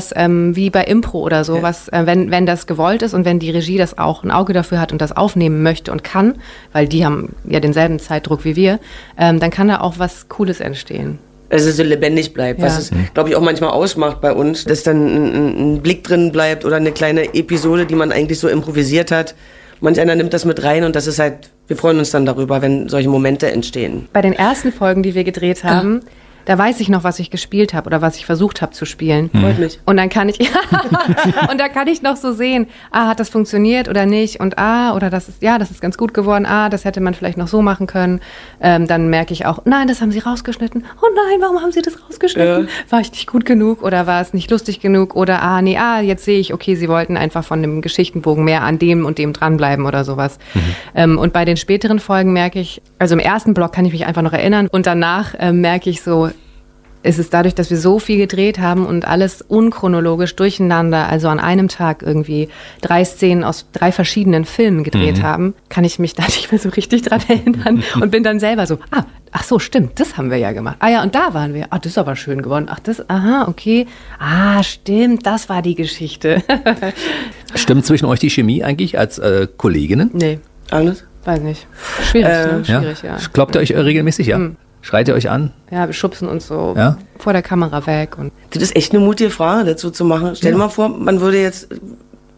wie bei Impro oder so, was, wenn das gewollt ist und wenn die Regie das auch ein Auge dafür hat und das aufnehmen möchte und kann, weil die haben ja denselben Zeitdruck wie wir, dann kann da auch was Cooles entstehen.
Also so lebendig bleibt, was es, glaube ich, auch manchmal ausmacht bei uns, dass dann ein Blick drin bleibt oder eine kleine Episode, die man eigentlich so improvisiert hat. Manch einer nimmt das mit rein und das ist halt, wir freuen uns dann darüber, wenn solche Momente entstehen.
Bei den ersten Folgen, die wir gedreht haben, da weiß ich noch, was ich gespielt habe oder was ich versucht habe zu spielen.
Freut mich.
Und dann kann ich und da kann ich noch so sehen, hat das funktioniert oder nicht und oder das ist ganz gut geworden, das hätte man vielleicht noch so machen können. Dann merke ich auch, nein, das haben sie rausgeschnitten. Oh nein, warum haben sie das rausgeschnitten? War ich nicht gut genug oder war es nicht lustig genug oder jetzt sehe ich, okay, sie wollten einfach von dem Geschichtenbogen mehr an dem und dem dranbleiben oder sowas. Und bei den späteren Folgen merke ich, also im ersten Block kann ich mich einfach noch erinnern und danach merke ich so, es ist dadurch, dass wir so viel gedreht haben und alles unchronologisch durcheinander, also an einem Tag irgendwie 3 Szenen aus 3 verschiedenen Filmen gedreht haben, kann ich mich da nicht mehr so richtig dran erinnern und bin dann selber so, ach so, stimmt, das haben wir ja gemacht. Und da waren wir. Das ist aber schön geworden. Okay. Stimmt, das war die Geschichte.
Stimmt zwischen euch die Chemie eigentlich als Kolleginnen?
Nee.
Alles?
Weiß nicht. Schwierig, Schwierig, ja.
Kloppt ihr euch regelmäßig, ja? Schreit ihr euch an?
Ja, wir schubsen uns so vor der Kamera weg. Und
das ist echt eine mutige Frage dazu zu machen. Stell dir mal vor, man würde jetzt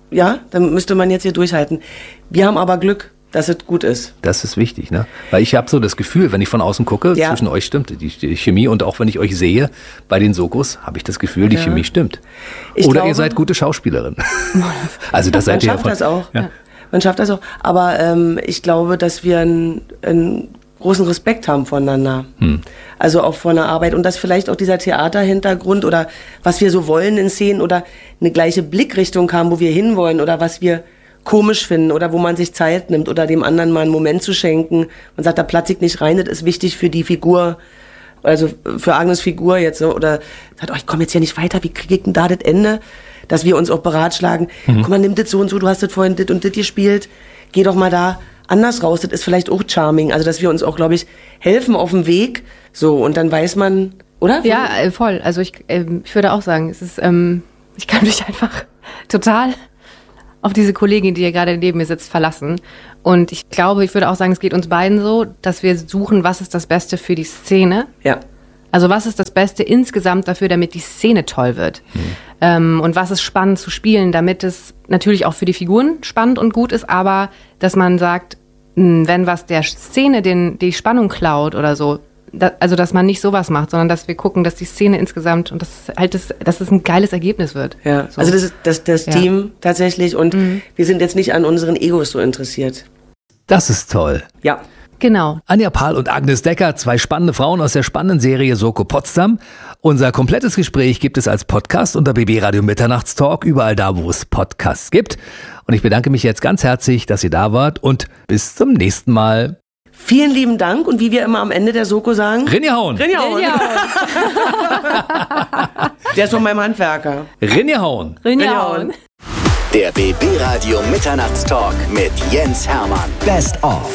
ja, dann müsste man jetzt hier durchhalten. Wir haben aber Glück, dass es gut ist.
Das ist wichtig, ne? Weil ich habe so das Gefühl, wenn ich von außen gucke, zwischen euch stimmt die Chemie und auch wenn ich euch sehe bei den Sokos, habe ich das Gefühl, die Chemie stimmt. Oder ihr seid gute Schauspielerin. Also das seid ihr ja.
Man schafft das auch. Ja. Man schafft das auch. Aber ich glaube, dass wir einen großen Respekt haben voneinander. Also auch vor einer Arbeit und dass vielleicht auch dieser Theaterhintergrund oder was wir so wollen in Szenen oder eine gleiche Blickrichtung haben, wo wir hinwollen oder was wir komisch finden oder wo man sich Zeit nimmt oder dem anderen mal einen Moment zu schenken. Man sagt, da platze ich nicht rein, das ist wichtig für die Figur, also für Agnes Figur jetzt so, oder sagt, ich komme jetzt hier nicht weiter, wie kriege ich denn da das Ende? Dass wir uns auch beratschlagen, guck mal, nimm das so und so, du hast das vorhin das und das gespielt, geh doch mal da anders raus, das ist vielleicht auch charming, also dass wir uns auch, glaube ich, helfen auf dem Weg, so, und dann weiß man, oder?
Ja, voll, also ich würde auch sagen, es ist, ich kann mich einfach total auf diese Kollegin, die hier gerade neben mir sitzt, verlassen. Und ich glaube, ich würde auch sagen, es geht uns beiden so, dass wir suchen, was ist das Beste für die Szene.
Ja.
Also was ist das Beste insgesamt dafür, damit die Szene toll wird. Und was ist spannend zu spielen, damit es natürlich auch für die Figuren spannend und gut ist, aber dass man sagt, wenn was der Szene die Spannung klaut oder so, also dass man nicht sowas macht, sondern dass wir gucken, dass die Szene insgesamt und dass es ein geiles Ergebnis wird.
Ja, so. Also das ist das Team tatsächlich und wir sind jetzt nicht an unseren Egos so interessiert.
Das ist toll.
Ja.
Genau.
Anja Pahl und Agnes Decker, 2 spannende Frauen aus der spannenden Serie Soko Potsdam. Unser komplettes Gespräch gibt es als Podcast unter BB Radio Mitternachtstalk, überall da, wo es Podcasts gibt. Und ich bedanke mich jetzt ganz herzlich, dass ihr da wart und bis zum nächsten Mal.
Vielen lieben Dank und wie wir immer am Ende der Soko sagen...
Rinjehauen!
Rinjehauen! Der ist von meinem Handwerker.
Rinjehauen!
Rinjehauen!
Der BB Radio Mitternachtstalk mit Jens Hermann. Best of.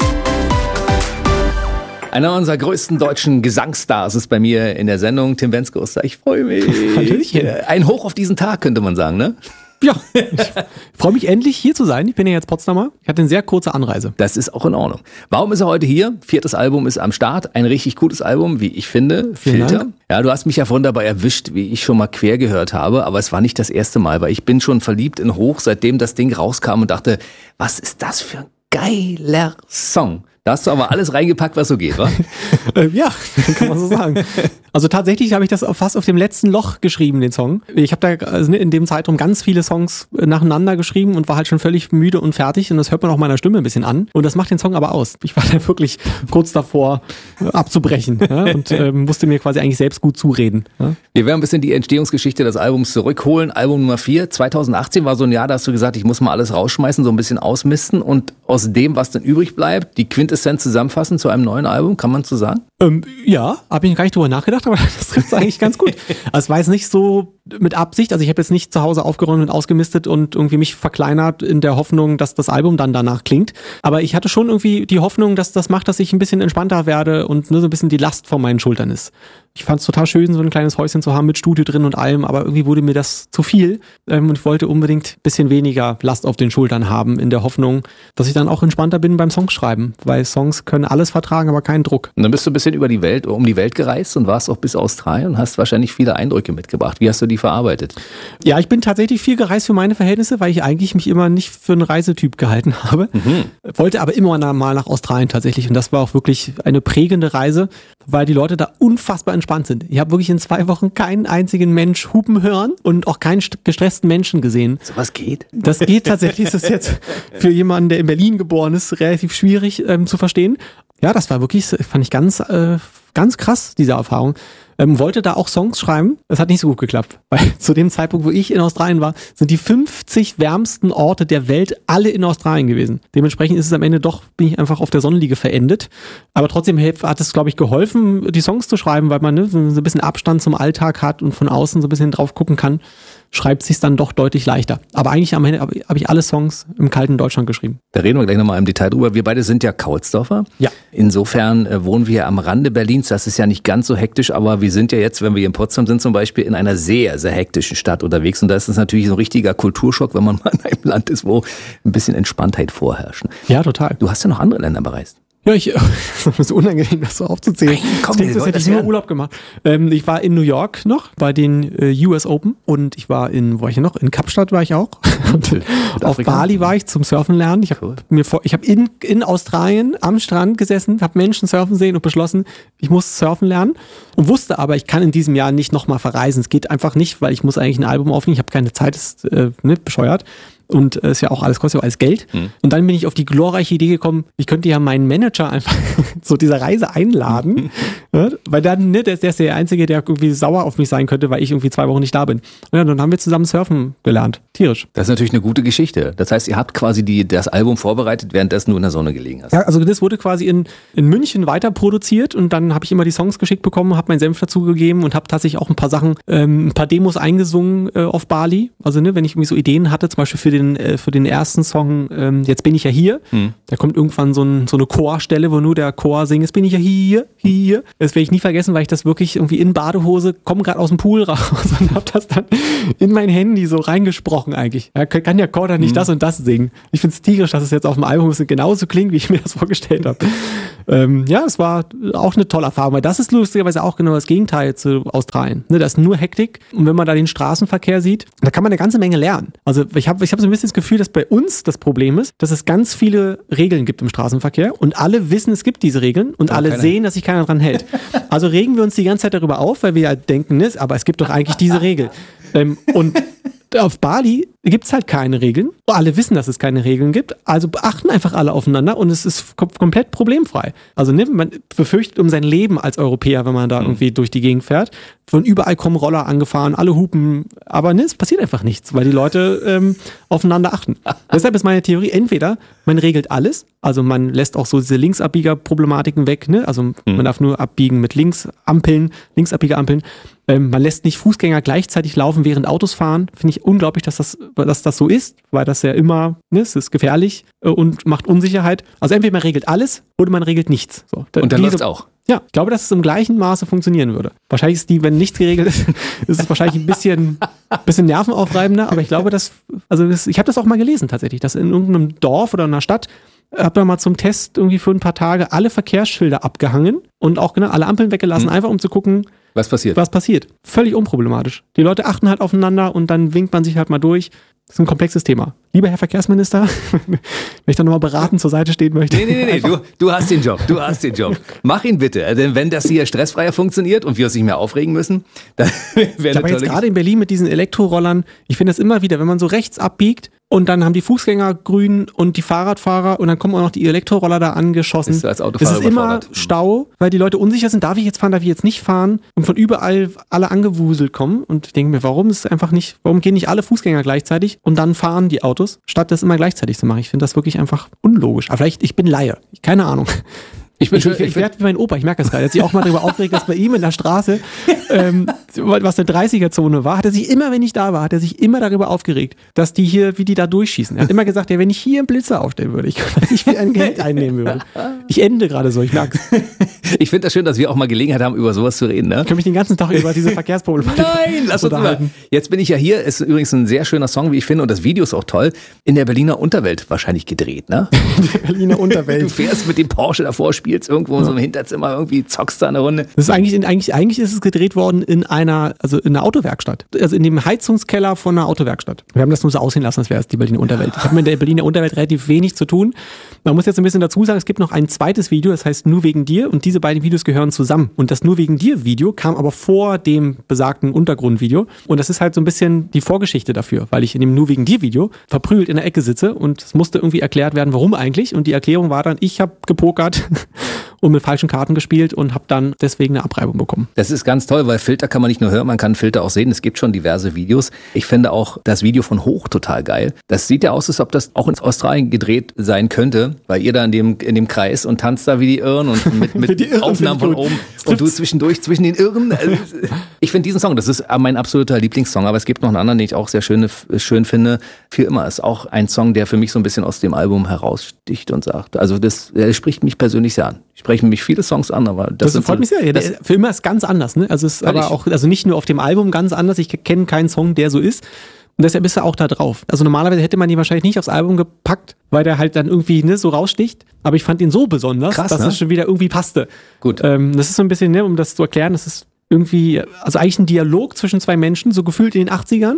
Einer unserer größten deutschen Gesangsstars ist bei mir in der Sendung, Tim Wenzke-Oster. Ich freue mich.
Hallöchen.
Ein Hoch auf diesen Tag, könnte man sagen, ne?
Ja, ich freue mich endlich hier zu sein. Ich bin ja jetzt Potsdamer. Ich hatte eine sehr kurze Anreise.
Das ist auch in Ordnung. Warum ist er heute hier? 4. Album ist am Start. Ein richtig gutes Album, wie ich finde.
Vielen
Filter.
Dank.
Ja, du hast mich ja vorhin dabei erwischt, wie ich schon mal quer gehört habe. Aber es war nicht das erste Mal, weil ich bin schon verliebt in Hoch, seitdem das Ding rauskam und dachte, was ist das für ein geiler Song? Da hast du aber alles reingepackt, was so geht, wa?
Ja, kann man so sagen. Also tatsächlich habe ich das fast auf dem letzten Loch geschrieben, den Song. Ich habe da in dem Zeitraum ganz viele Songs nacheinander geschrieben und war halt schon völlig müde und fertig. Und das hört man auch meiner Stimme ein bisschen an. Und das macht den Song aber aus. Ich war dann wirklich kurz davor abzubrechen, ja, und musste mir quasi eigentlich selbst gut zureden. Ja.
Wir werden ein bisschen die Entstehungsgeschichte des Albums zurückholen. Album Nummer 4, 2018 war so ein Jahr, da hast du gesagt, ich muss mal alles rausschmeißen, so ein bisschen ausmisten und aus dem, was dann übrig bleibt, die Quintessenz zusammenfassen zu einem neuen Album, kann man so sagen?
Ja, habe ich gar nicht drüber nachgedacht, aber das trifft eigentlich ganz gut. Also es war jetzt nicht so mit Absicht, also ich habe jetzt nicht zu Hause aufgeräumt und ausgemistet und irgendwie mich verkleinert in der Hoffnung, dass das Album dann danach klingt. Aber ich hatte schon irgendwie die Hoffnung, dass das macht, dass ich ein bisschen entspannter werde und nur so ein bisschen die Last von meinen Schultern ist. Ich fand es total schön, so ein kleines Häuschen zu haben mit Studio drin und allem, aber irgendwie wurde mir das zu viel und ich wollte unbedingt ein bisschen weniger Last auf den Schultern haben, in der Hoffnung, dass ich dann auch entspannter bin beim Songschreiben, weil Songs können alles vertragen, aber keinen Druck.
Und dann bist du ein bisschen um die Welt gereist und warst auch bis Australien und hast wahrscheinlich viele Eindrücke mitgebracht. Wie hast du die verarbeitet?
Ja, ich bin tatsächlich viel gereist für meine Verhältnisse, weil ich eigentlich mich immer nicht für einen Reisetyp gehalten habe. Wollte aber immer mal nach Australien tatsächlich und das war auch wirklich eine prägende Reise, weil die Leute da unfassbar entspannt sind. Ich habe wirklich in 2 Wochen keinen einzigen Mensch hupen hören und auch keinen gestressten Menschen gesehen.
So was geht?
Das geht tatsächlich. Das ist jetzt für jemanden, der in Berlin geboren ist, relativ schwierig zu verstehen. Ja, das war wirklich, fand ich ganz krass, diese Erfahrung. Wollte da auch Songs schreiben. Es hat nicht so gut geklappt, weil zu dem Zeitpunkt, wo ich in Australien war, sind die 50 wärmsten Orte der Welt alle in Australien gewesen. Dementsprechend ist es am Ende bin ich einfach auf der Sonnenliege verendet. Aber trotzdem hat es, glaube ich, geholfen, die Songs zu schreiben, weil man so ein bisschen Abstand zum Alltag hat und von außen so ein bisschen drauf gucken kann. Schreibt sich's dann doch deutlich leichter. Aber eigentlich am Ende habe ich alle Songs im kalten Deutschland geschrieben.
Da reden wir gleich nochmal im Detail drüber. Wir beide sind ja Kaulsdorfer.
Ja.
Insofern wohnen wir am Rande Berlins. Das ist ja nicht ganz so hektisch, aber wir sind ja jetzt, wenn wir hier in Potsdam sind zum Beispiel, in einer sehr, sehr hektischen Stadt unterwegs. Und da ist es natürlich so ein richtiger Kulturschock, wenn man mal in einem Land ist, wo ein bisschen Entspanntheit vorherrscht.
Ja, total.
Du hast ja noch andere Länder bereist.
Ja, das ist unangenehm, das so aufzuzählen.
Komm,
das klingt, als hätte ich nur Urlaub gemacht. Ich war in New York noch bei den US Open und ich war wo war ich noch? In Kapstadt war ich auch. Und auf Bali war ich zum Surfen lernen. Ich habe in Australien am Strand gesessen, habe Menschen surfen sehen und beschlossen, ich muss surfen lernen und wusste aber, ich kann in diesem Jahr nicht nochmal verreisen. Es geht einfach nicht, weil ich muss eigentlich ein Album aufnehmen. Ich habe keine Zeit, das ist bescheuert. Und ist ja auch kostet ja alles Geld. Und dann bin ich auf die glorreiche Idee gekommen, ich könnte ja meinen Manager einfach zu dieser Reise einladen. Weil dann, der ist der Einzige, der irgendwie sauer auf mich sein könnte, weil ich irgendwie 2 Wochen nicht da bin. Und ja, dann haben wir zusammen surfen gelernt. Tierisch.
Das ist natürlich eine gute Geschichte. Das heißt, ihr habt quasi das Album vorbereitet, währenddessen du in der Sonne gelegen hast.
Ja, also das wurde quasi in München weiter produziert und dann habe ich immer die Songs geschickt bekommen, habe meinen Senf dazugegeben und habe tatsächlich auch ein paar Sachen, ein paar Demos eingesungen auf Bali. Also wenn ich irgendwie so Ideen hatte, zum Beispiel für den ersten Song, Jetzt bin ich ja hier, da kommt irgendwann so eine Chorstelle, wo nur der Chor singt, jetzt bin ich ja hier. Das werde ich nie vergessen, weil ich das wirklich irgendwie in Badehose, komme gerade aus dem Pool raus und habe das dann in mein Handy so reingesprochen eigentlich. Ja, kann ja Korda nicht das und das singen. Ich finde es tierisch, dass es jetzt auf dem Album genauso klingt, wie ich mir das vorgestellt habe. Ja, es war auch eine tolle Erfahrung, weil das ist lustigerweise auch genau das Gegenteil zu Australien. Da ist nur Hektik und wenn man da den Straßenverkehr sieht, da kann man eine ganze Menge lernen. Also ich hab so ein bisschen das Gefühl, dass bei uns das Problem ist, dass es ganz viele Regeln gibt im Straßenverkehr und alle wissen, es gibt diese Regeln und alle sehen, dass sich keiner dran hält. Also regen wir uns die ganze Zeit darüber auf, weil wir ja denken, aber es gibt doch eigentlich diese Regel. Und auf Bali gibt es halt keine Regeln. Alle wissen, dass es keine Regeln gibt. Also achten einfach alle aufeinander und es ist komplett problemfrei. Also man befürchtet um sein Leben als Europäer, wenn man da irgendwie durch die Gegend fährt. Von überall kommen Roller angefahren, alle hupen. Aber es passiert einfach nichts, weil die Leute aufeinander achten. Deshalb ist meine Theorie, entweder man regelt alles, also man lässt auch so diese Linksabbieger-Problematiken weg. Also man darf nur abbiegen mit Linksabbieger-Ampeln. Man lässt nicht Fußgänger gleichzeitig laufen, während Autos fahren. Finde ich unglaublich, dass das so ist, weil das ja immer, es ist gefährlich und macht Unsicherheit. Also entweder man regelt alles oder man regelt nichts. So,
und dann läuft es auch.
Ja, ich glaube, dass es im gleichen Maße funktionieren würde. Wahrscheinlich wenn nichts geregelt ist, ist es wahrscheinlich ein bisschen nervenaufreibender, aber ich glaube, ich habe das auch mal gelesen tatsächlich, dass in irgendeinem Dorf oder einer Stadt habe da mal zum Test irgendwie für ein paar Tage alle Verkehrsschilder abgehangen und auch alle Ampeln weggelassen, einfach um zu gucken, was passiert. Völlig unproblematisch. Die Leute achten halt aufeinander und dann winkt man sich halt mal durch. Das ist ein komplexes Thema. Lieber Herr Verkehrsminister, wenn ich da nochmal beratend zur Seite stehen möchte.
Nee, du hast den Job. Mach ihn bitte. Denn wenn das hier stressfreier funktioniert und wir uns nicht mehr aufregen müssen, dann wäre
aber jetzt gerade in Berlin mit diesen Elektrorollern, ich finde das immer wieder, wenn man so rechts abbiegt und dann haben die Fußgänger grün und die Fahrradfahrer und dann kommen auch noch die Elektroroller da angeschossen.
Bist du als Autofahrer
es ist immer Stau, weil die Leute unsicher sind, darf ich jetzt fahren, darf ich jetzt nicht fahren und von überall alle angewuselt kommen und ich denke mir, warum gehen nicht alle Fußgänger gleichzeitig und dann fahren die Autos, statt das immer gleichzeitig zu machen. Ich finde das wirklich einfach unlogisch. Aber vielleicht, ich bin Laie. Keine Ahnung. Ich werde wie mein Opa, ich merke das gerade. Er hat sich auch mal darüber aufgeregt, dass bei ihm in der Straße, was eine 30er-Zone war, hat er sich immer, wenn ich da war, darüber aufgeregt, dass die hier, wie die da durchschießen. Er hat immer gesagt, ja, wenn ich hier einen Blitzer aufstellen würde, ich nicht wie ein Geld einnehmen würde. Ich ende gerade so, ich merke es.
Ich finde das schön, dass wir auch mal Gelegenheit haben, über sowas zu reden. Ne?
Ich kann mich den ganzen Tag über diese Verkehrsproblematik
Nein, lass uns mal. Jetzt bin ich ja hier, ist übrigens ein sehr schöner Song, wie ich finde, und das Video ist auch toll. In der Berliner Unterwelt wahrscheinlich gedreht, ne?
In der Berliner Unterwelt.
Du fährst mit dem Porsche davor, spielst irgendwo in so einem Hinterzimmer, irgendwie zockst da eine Runde.
Das ist eigentlich ist es gedreht worden in einer Autowerkstatt. Also in dem Heizungskeller von einer Autowerkstatt. Wir haben das nur so aussehen lassen, als wäre es die Berliner Unterwelt. Ich habe mit der Berliner Unterwelt relativ wenig zu tun. Man muss jetzt ein bisschen dazu sagen, es gibt noch ein zweites Video, das heißt Nur wegen dir, und diese beiden Videos gehören zusammen. Und das Nur wegen dir Video kam aber vor dem besagten Untergrundvideo. Und das ist halt so ein bisschen die Vorgeschichte dafür, weil ich in dem Nur wegen dir Video verprügelt in der Ecke sitze und es musste irgendwie erklärt werden, warum eigentlich. Und die Erklärung war dann, ich habe gepokert und mit falschen Karten gespielt und habe dann deswegen eine Abreibung bekommen.
Das ist ganz toll, weil Filter kann man nicht nur hören, man kann Filter auch sehen. Es gibt schon diverse Videos. Ich finde auch das Video von Hoch total geil. Das sieht ja aus, als ob das auch in Australien gedreht sein könnte, weil ihr da in dem Kreis und tanzt da wie die Irren und mit Aufnahmen von oben und du zwischendurch zwischen den Irren. Ich finde diesen Song, das ist mein absoluter Lieblingssong, aber es gibt noch einen anderen, den ich auch sehr schön finde. Für immer ist auch ein Song, der für mich so ein bisschen aus dem Album heraussticht und sagt, also das spricht mich persönlich sehr an. Sprechen mich viele Songs an, aber das
freut mich sehr. Ja, das für immer ist ganz anders, ne? Also es ist aber auch, also nicht nur auf dem Album ganz anders. Ich kenne keinen Song, der so ist. Und deshalb ist er auch da drauf. Also normalerweise hätte man ihn wahrscheinlich nicht aufs Album gepackt, weil der halt dann irgendwie so raussticht. Aber ich fand ihn so besonders,
krass,
dass es schon wieder irgendwie passte.
Gut.
Das ist so ein bisschen, um das zu erklären, das ist irgendwie, also eigentlich ein Dialog zwischen zwei Menschen, so gefühlt in den 80ern,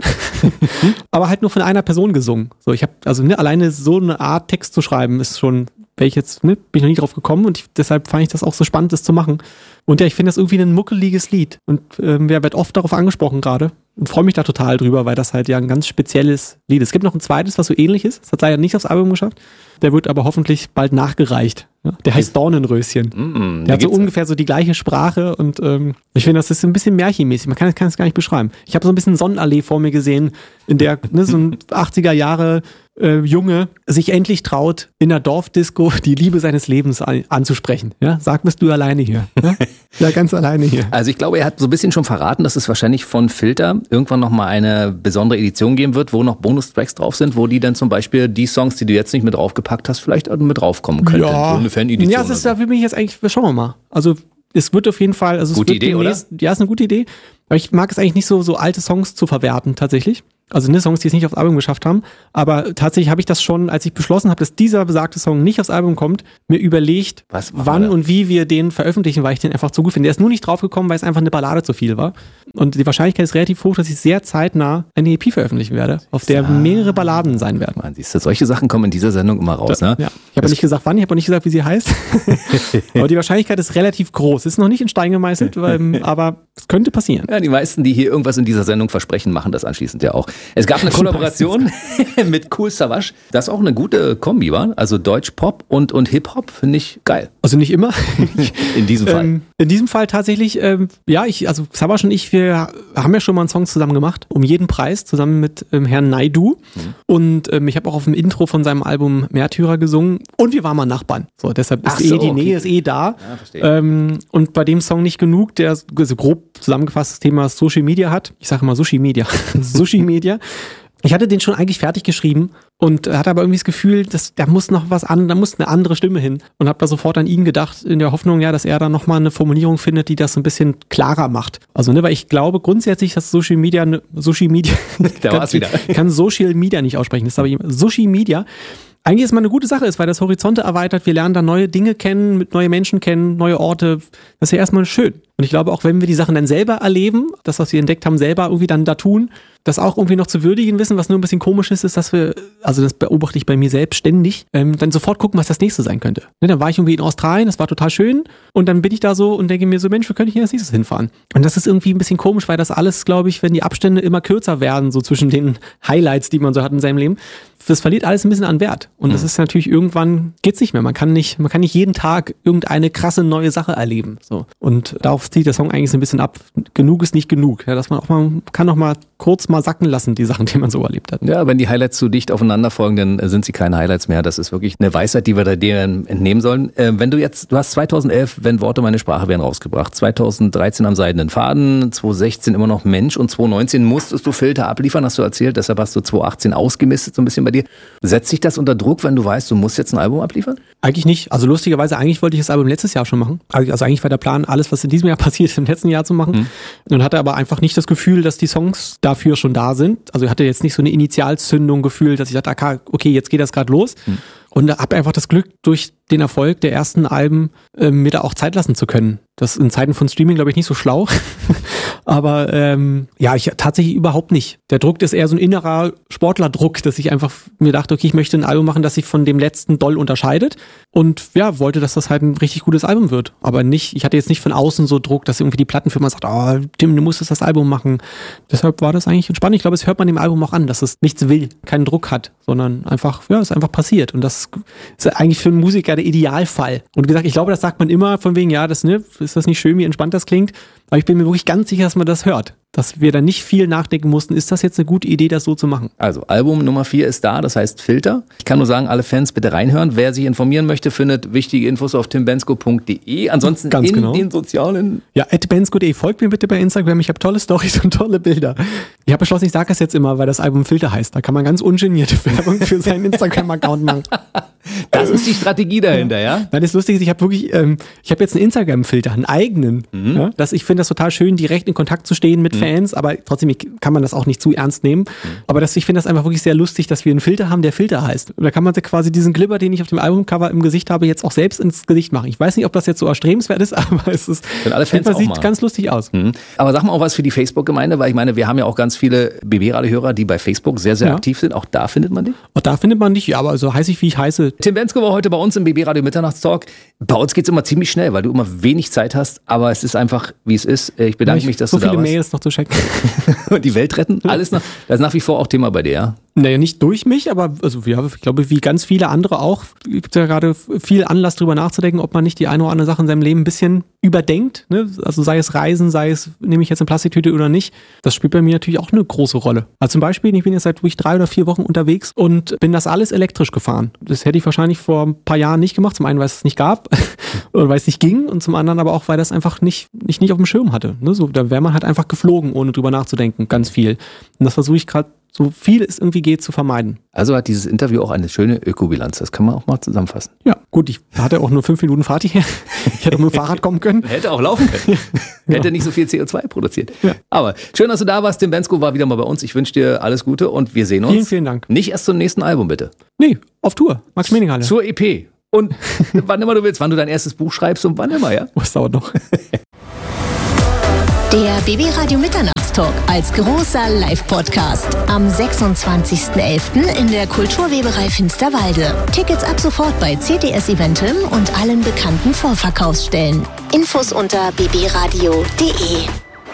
aber halt nur von einer Person gesungen. So, ich habe, also alleine so eine Art Text zu schreiben, ist schon, bin ich noch nie drauf gekommen und deshalb fand ich das auch so spannend, das zu machen. Und ja, ich finde das irgendwie ein muckeliges Lied und wird oft darauf angesprochen gerade und freue mich da total drüber, weil das halt ja ein ganz spezielles Lied ist. Es gibt noch ein zweites, was so ähnlich ist, das hat leider nicht aufs Album geschafft, der wird aber hoffentlich bald nachgereicht. Ja, der heißt Dornenröschen. Der hat so ungefähr so die gleiche Sprache und ich finde, das ist ein bisschen märchenmäßig, man kann es gar nicht beschreiben. Ich habe so ein bisschen Sonnenallee vor mir gesehen, in der so ein 80er Jahre Junge sich endlich traut, in der Dorfdisco die Liebe seines Lebens anzusprechen. Ja? Sag, bist du alleine hier? Ja? Ja, ganz alleine hier.
Also ich glaube, er hat so ein bisschen schon verraten, dass es wahrscheinlich von Filter irgendwann nochmal eine besondere Edition geben wird, wo noch Bonustracks drauf sind, wo die dann zum Beispiel die Songs, die du jetzt nicht mit draufgepackt hast, vielleicht mit draufkommen könnten.
Ja,
so eine Fan-Edition.
Ja, da bin ich jetzt eigentlich, schauen wir mal. Also es wird auf jeden Fall, also
gute Idee, oder?
Ja, ist eine gute Idee. Aber ich mag es eigentlich nicht so alte Songs zu verwerten, tatsächlich. Also Songs, die es nicht aufs Album geschafft haben. Aber tatsächlich habe ich das schon, als ich beschlossen habe, dass dieser besagte Song nicht aufs Album kommt, mir überlegt, wann und wie wir den veröffentlichen, weil ich den einfach zu gut finde. Der ist nur nicht draufgekommen, weil es einfach eine Ballade zu viel war. Und die Wahrscheinlichkeit ist relativ hoch, dass ich sehr zeitnah eine EP veröffentlichen werde, auf der mehrere Balladen sein werden.
Man, siehst du, solche Sachen kommen in dieser Sendung immer raus, ne?
Ja. Ich habe nicht gesagt, wann, ich habe auch nicht gesagt, wie sie heißt. Aber die Wahrscheinlichkeit ist relativ groß. Ist noch nicht in Stein gemeißelt, aber es könnte passieren.
Ja, die meisten, die hier irgendwas in dieser Sendung versprechen, machen das anschließend ja auch. Es gab eine Kollaboration mit Kool Savas. Das ist auch eine gute Kombi, war. Also Deutsch-Pop und Hip-Hop finde ich geil.
Also nicht immer.
In diesem Fall.
In diesem Fall tatsächlich, also Savas und ich, wir haben ja schon mal einen Song zusammen gemacht, um jeden Preis, zusammen mit Herrn Naidu. Und ich habe auch auf dem Intro von seinem Album Märtyrer gesungen und wir waren mal Nachbarn. So, deshalb ist die Nähe ist da.
Ja, verstehe.
Und bei dem Song nicht genug, der so grob zusammengefasst das Thema Social Media hat. Ich sage immer Sushi Media. Sushi Media. Ich hatte den schon eigentlich fertig geschrieben und hatte aber irgendwie das Gefühl, da muss noch da muss eine andere Stimme hin und habe da sofort an ihn gedacht, in der Hoffnung, ja, dass er da nochmal eine Formulierung findet, die das so ein bisschen klarer macht. Also, weil ich glaube grundsätzlich, dass Sushi Media,
da war's wieder.
kann Social Media nicht aussprechen, das ist aber Sushi Media. Eigentlich ist mal eine gute Sache ist, weil das Horizonte erweitert, wir lernen da neue Dinge kennen, neue Menschen kennen, neue Orte. Das ist ja erstmal schön. Und ich glaube, auch wenn wir die Sachen dann selber erleben, das, was wir entdeckt haben, selber irgendwie dann da tun, das auch irgendwie noch zu würdigen wissen, was nur ein bisschen komisch ist, dass wir, also das beobachte ich bei mir selbst ständig, dann sofort gucken, was das nächste sein könnte. Ne, dann war ich irgendwie in Australien, das war total schön und dann bin ich da so und denke mir so, Mensch, wo könnte ich hier als nächstes hinfahren? Und das ist irgendwie ein bisschen komisch, weil das alles, glaube ich, wenn die Abstände immer kürzer werden, so zwischen den Highlights, die man so hat in seinem Leben, das verliert alles ein bisschen an Wert. Und das ist natürlich irgendwann, geht's nicht mehr. Man kann nicht jeden Tag irgendeine krasse neue Sache erleben. So. Und darauf zieht der Song eigentlich so ein bisschen ab. Genug ist nicht genug. Ja, dass man auch mal, kann auch mal kurz mal sacken lassen, die Sachen, die man so erlebt hat.
Ja, wenn die Highlights zu dicht aufeinander folgen, dann sind sie keine Highlights mehr. Das ist wirklich eine Weisheit, die wir da dir entnehmen sollen. Wenn du hast 2011, wenn Worte meine Sprache wären, rausgebracht. 2013 am Seidenen Faden, 2016 immer noch Mensch und 2019 musstest du Filter abliefern, hast du erzählt. Deshalb hast du 2018 ausgemistet, so ein bisschen bei dir. Setzt sich das unter Druck, wenn du weißt, du musst jetzt ein Album abliefern?
Eigentlich nicht. Also lustigerweise, eigentlich wollte ich das Album letztes Jahr schon machen. Also eigentlich war der Plan, alles, was in diesem Jahr passiert ist, im letzten Jahr zu machen. Und hatte aber einfach nicht das Gefühl, dass die Songs dafür schon da sind. Also ich hatte jetzt nicht so eine Initialzündung gefühlt, dass ich dachte, okay, jetzt geht das gerade los. Und habe einfach das Glück, durch den Erfolg der ersten Alben mir da auch Zeit lassen zu können. Das ist in Zeiten von Streaming, glaube ich, nicht so schlau. Aber ich tatsächlich überhaupt nicht. Der Druck ist eher so ein innerer Sportlerdruck, dass ich einfach mir dachte, okay, ich möchte ein Album machen, das sich von dem letzten doll unterscheidet. Und ja, wollte, dass das halt ein richtig gutes Album wird. Aber nicht, ich hatte jetzt nicht von außen so Druck, dass irgendwie die Plattenfirma sagt, Tim, du musstest das Album machen. Deshalb war das eigentlich entspannt. Ich glaube, es hört man dem Album auch an, dass es nichts will, keinen Druck hat, sondern einfach, ja, es ist einfach passiert. Und das ist eigentlich für einen Musiker der Idealfall. Und wie gesagt, ich glaube, das sagt man immer von wegen, ja, ist das nicht schön, wie entspannt das klingt? Aber ich bin mir wirklich ganz sicher, dass man das hört. Dass wir da nicht viel nachdenken mussten, ist das jetzt eine gute Idee, das so zu machen?
Also Album Nummer 4 ist da, das heißt Filter. Ich kann nur sagen, alle Fans bitte reinhören. Wer sich informieren möchte, findet wichtige Infos auf timbensko.de. Ansonsten den sozialen...
Ja, @bensko.de. Folgt mir bitte bei Instagram. Ich habe tolle Storys und tolle Bilder. Ich habe beschlossen, ich sage das jetzt immer, weil das Album Filter heißt. Da kann man ganz ungenierte Werbung für seinen Instagram-Account machen.
Das ist die Strategie dahinter, ja?
Nein, das Lustige ist, ich habe wirklich, ich habe jetzt einen Instagram-Filter, einen eigenen. Ja? Ich finde das total schön, direkt in Kontakt zu stehen mit Fans, aber trotzdem kann man das auch nicht zu ernst nehmen. Aber ich finde das einfach wirklich sehr lustig, dass wir einen Filter haben, der Filter heißt. Und da kann man quasi diesen Glibber, den ich auf dem Albumcover im Gesicht habe, jetzt auch selbst ins Gesicht machen. Ich weiß nicht, ob das jetzt so erstrebenswert ist, aber es ist, sieht ganz lustig aus.
Aber sag mal auch was für die Facebook-Gemeinde, weil ich meine, wir haben ja auch ganz viele BB-Radio-Hörer, die bei Facebook sehr, sehr aktiv sind. Auch da findet man dich?
Auch da findet man dich, ja, aber so heiße ich, wie ich heiße.
Tim Bendzko war heute bei uns im BB-Radio Mitternachtstalk. Bei uns geht es immer ziemlich schnell, weil du immer wenig Zeit hast, aber es ist einfach, wie es ist. Ich bedanke mich, dass du da warst.
So viele Mails noch zu checken.
Die Welt retten, alles noch. Das ist nach wie vor auch Thema bei dir, ja?
Naja, nicht durch mich, aber also ich glaube, wie ganz viele andere auch, gibt ja gerade viel Anlass drüber nachzudenken, ob man nicht die eine oder andere Sache in seinem Leben ein bisschen überdenkt. Ne? Also sei es Reisen, sei es, nehme ich jetzt eine Plastiktüte oder nicht. Das spielt bei mir natürlich auch eine große Rolle. Also zum Beispiel, ich bin jetzt seit 3 oder 4 Wochen unterwegs und bin das alles elektrisch gefahren. Das hätte ich wahrscheinlich vor ein paar Jahren nicht gemacht. Zum einen, weil es nicht gab oder weil es nicht ging und zum anderen aber auch, weil das einfach nicht auf dem Schirm hatte. Ne? So, da wäre man halt einfach geflogen, ohne drüber nachzudenken, ganz viel. Und das versuche ich gerade, so viel es irgendwie geht, zu vermeiden.
Also hat dieses Interview auch eine schöne Ökobilanz. Das kann man auch mal zusammenfassen.
Ja, gut, ich hatte auch nur 5 Minuten Fahrt hierher. Ich hätte auch mit dem Fahrrad kommen können.
Hätte auch laufen können. Hätte nicht so viel CO2 produziert. Ja. Aber schön, dass du da warst. Tim Bendzko war wieder mal bei uns. Ich wünsche dir alles Gute und wir sehen uns.
Vielen, vielen Dank.
Nicht erst zum nächsten Album, bitte.
Nee, auf Tour. Max-Mening-Halle.
Zur EP. Und wann immer du willst, wann du dein erstes Buch schreibst und wann immer, ja?
Das dauert noch.
Der BB-Radio Mitternachtstalk als großer Live-Podcast am 26.11. in der Kulturweberei Finsterwalde. Tickets ab sofort bei CTS Eventim und allen bekannten Vorverkaufsstellen. Infos unter bbradio.de.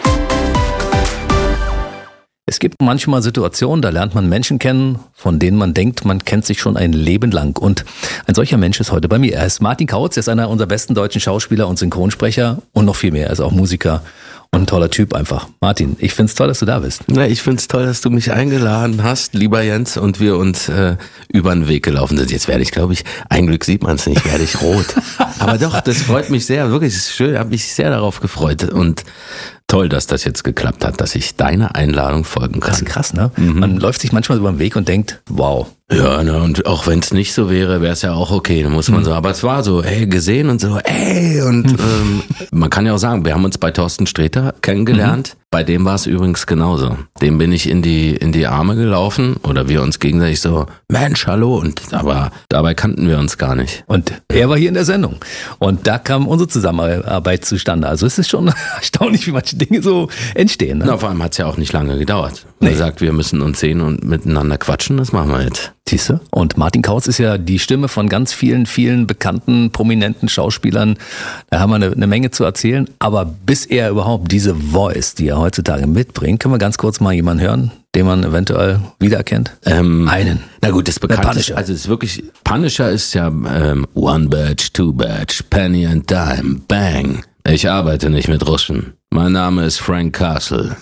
Es gibt manchmal Situationen, da lernt man Menschen kennen, von denen man denkt, man kennt sich schon ein Leben lang. Und ein solcher Mensch ist heute bei mir. Er ist Martin Kautz, er ist einer unserer besten deutschen Schauspieler und Synchronsprecher und noch viel mehr. Er ist auch Musiker und ein toller Typ einfach. Martin, ich find's toll, dass du da bist.
Na, ich find's toll, dass du mich eingeladen hast, lieber Jens, und wir uns über den Weg gelaufen sind. Jetzt werde ich, glaube ich, ein Glück sieht man es nicht, werde ich rot. Aber doch, das freut mich sehr, wirklich, es ist schön, habe mich sehr darauf gefreut und toll, dass das jetzt geklappt hat, dass ich deiner Einladung folgen kann.
Das ist krass, ne? Man läuft sich manchmal über den Weg und denkt, wow.
Ja, ne, und auch wenn es nicht so wäre, wäre es ja auch okay, dann muss man so, aber es war so, gesehen und so, und man kann ja auch sagen, wir haben uns bei Thorsten Sträter kennengelernt, bei dem war es übrigens genauso. Dem bin ich in die Arme gelaufen oder wir uns gegenseitig so, Mensch, hallo, aber dabei kannten wir uns gar nicht.
Und er war hier in der Sendung und da kam unsere Zusammenarbeit zustande. Also es ist schon erstaunlich, wie manche Dinge so entstehen. Ne?
Na, vor allem hat es ja auch nicht lange gedauert. Er sagt, wir müssen uns sehen und miteinander quatschen, das machen wir jetzt.
Siehste? Und Martin Kautz ist ja die Stimme von ganz vielen, vielen bekannten, prominenten Schauspielern. Da haben wir eine Menge zu erzählen. Aber bis er überhaupt diese Voice, die er heutzutage mitbringt, können wir ganz kurz mal jemanden hören, den man eventuell wiedererkennt? Einen.
Na gut, das Bekannteste, also es ist wirklich, Punisher ist ja One Badge, Two Badge, Penny and Dime, Bang. Ich arbeite nicht mit Russen. Mein Name ist Frank Castle.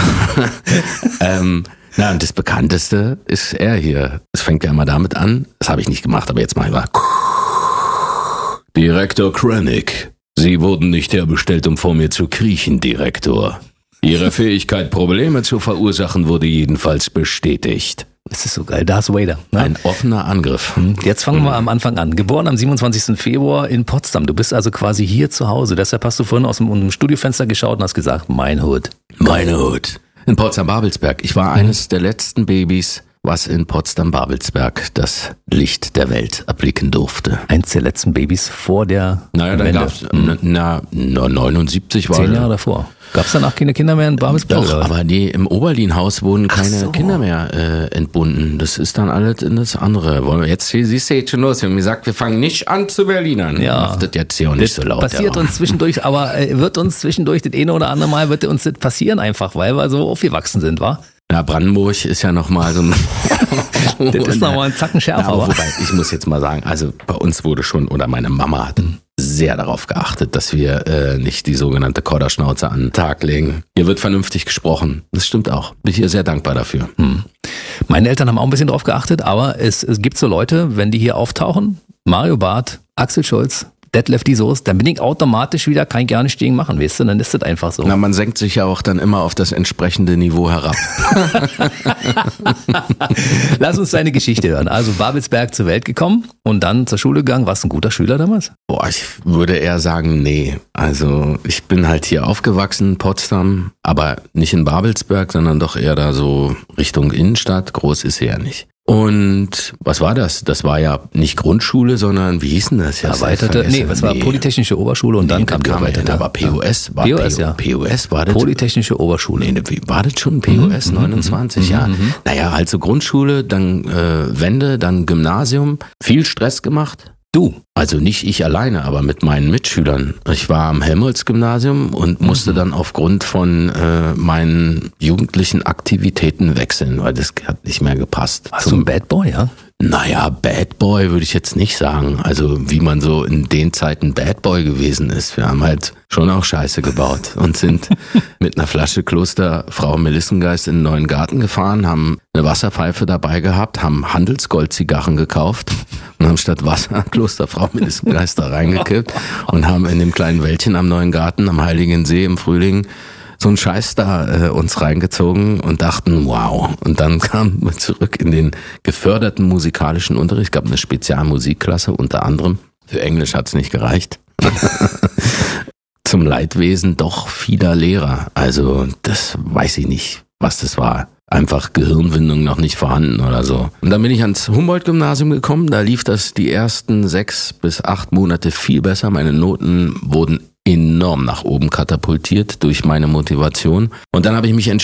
Na, und das Bekannteste ist er hier. Es fängt ja immer damit an. Das habe ich nicht gemacht, aber jetzt mache ich mal. Direktor Krennic. Sie wurden nicht herbestellt, um vor mir zu kriechen, Direktor. Ihre Fähigkeit, Probleme zu verursachen, wurde jedenfalls bestätigt.
Das ist so geil, Darth Vader. Ne?
Ein offener Angriff.
Jetzt fangen wir am Anfang an. Geboren am 27. Februar in Potsdam. Du bist also quasi hier zu Hause. Deshalb hast du vorhin aus dem Studiofenster geschaut und hast gesagt, mein Hut.
Meine Hut. In Potsdam-Babelsberg. Ich war eines der letzten Babys, was in Potsdam-Babelsberg das Licht der Welt erblicken durfte.
Eins der letzten Babys vor der
Naja, dann gab's 79 war
10 Jahre davor. Gab's danach keine Kinder mehr in Babelsberg?
Doch, aber im Oberlin-Haus wurden keine Kinder mehr entbunden. Das ist dann alles in das andere. Jetzt siehst du jetzt schon los. Wir haben gesagt, wir fangen nicht an zu Berlinern.
Ja.
Macht das jetzt hier auch nicht so laut.
Passiert uns zwischendurch, aber wird uns zwischendurch das eine oder andere Mal wird uns das passieren einfach, weil wir so aufgewachsen sind, wa?
Ja, Brandenburg ist ja nochmal so ein...
Das ist nochmal ein Zacken schärfer.
Ja, wobei, ich muss jetzt mal sagen, also bei uns wurde schon, oder meine Mama hat sehr darauf geachtet, dass wir nicht die sogenannte Korderschnauze an den Tag legen. Hier wird vernünftig gesprochen. Das stimmt auch. Bin ich hier sehr dankbar dafür.
Meine Eltern haben auch ein bisschen drauf geachtet, aber es gibt so Leute, wenn die hier auftauchen, Mario Barth, Axel Schulz, Detlef die Soße, dann bin ich automatisch wieder, kann ich gar nicht gegen machen, weißt du, dann ist das einfach so.
Na, man senkt sich ja auch dann immer auf das entsprechende Niveau herab.
Lass uns deine Geschichte hören. Also Babelsberg zur Welt gekommen und dann zur Schule gegangen. Warst du ein guter Schüler damals?
Boah, ich würde eher sagen, nee. Also ich bin halt hier aufgewachsen in Potsdam, aber nicht in Babelsberg, sondern doch eher da so Richtung Innenstadt. Groß ist sie ja nicht. Und was war das? Das war ja nicht Grundschule, sondern wie hieß denn das jetzt?
Erweiterte? Nee, das war Polytechnische Oberschule und dann kam die Erweiterte.
Aber POS war
POS, ja.
POS war das?
Polytechnische Oberschule.
Nee, war das schon POS 29? Ja. Naja, also Grundschule, dann Wende, dann Gymnasium. Viel Stress gemacht.
Du?
Also nicht ich alleine, aber mit meinen Mitschülern. Ich war am Helmholtz-Gymnasium und musste dann aufgrund von meinen jugendlichen Aktivitäten wechseln, weil das hat nicht mehr gepasst.
Warst du ein Bad Boy, ja?
Naja, Bad Boy würde ich jetzt nicht sagen. Also wie man so in den Zeiten Bad Boy gewesen ist. Wir haben halt schon auch Scheiße gebaut und sind mit einer Flasche Kloster Frau Melissengeist in den neuen Garten gefahren, haben eine Wasserpfeife dabei gehabt, haben Handelsgold-Zigarren gekauft und haben statt Wasser Kloster Frau Melissengeist da reingekippt und haben in dem kleinen Wäldchen am neuen Garten am Heiligen See im Frühling so einen Scheiß da uns reingezogen und dachten, wow. Und dann kamen wir zurück in den geförderten musikalischen Unterricht. Es gab eine Spezialmusikklasse unter anderem. Für Englisch hat's nicht gereicht. Zum Leidwesen doch vieler Lehrer. Also das weiß ich nicht, was das war. Einfach Gehirnwindung noch nicht vorhanden oder so. Und dann bin ich ans Humboldt-Gymnasium gekommen. Da lief das die ersten 6 bis 8 Monate viel besser. Meine Noten wurden enorm nach oben katapultiert durch meine Motivation. Und dann habe ich mich entschieden,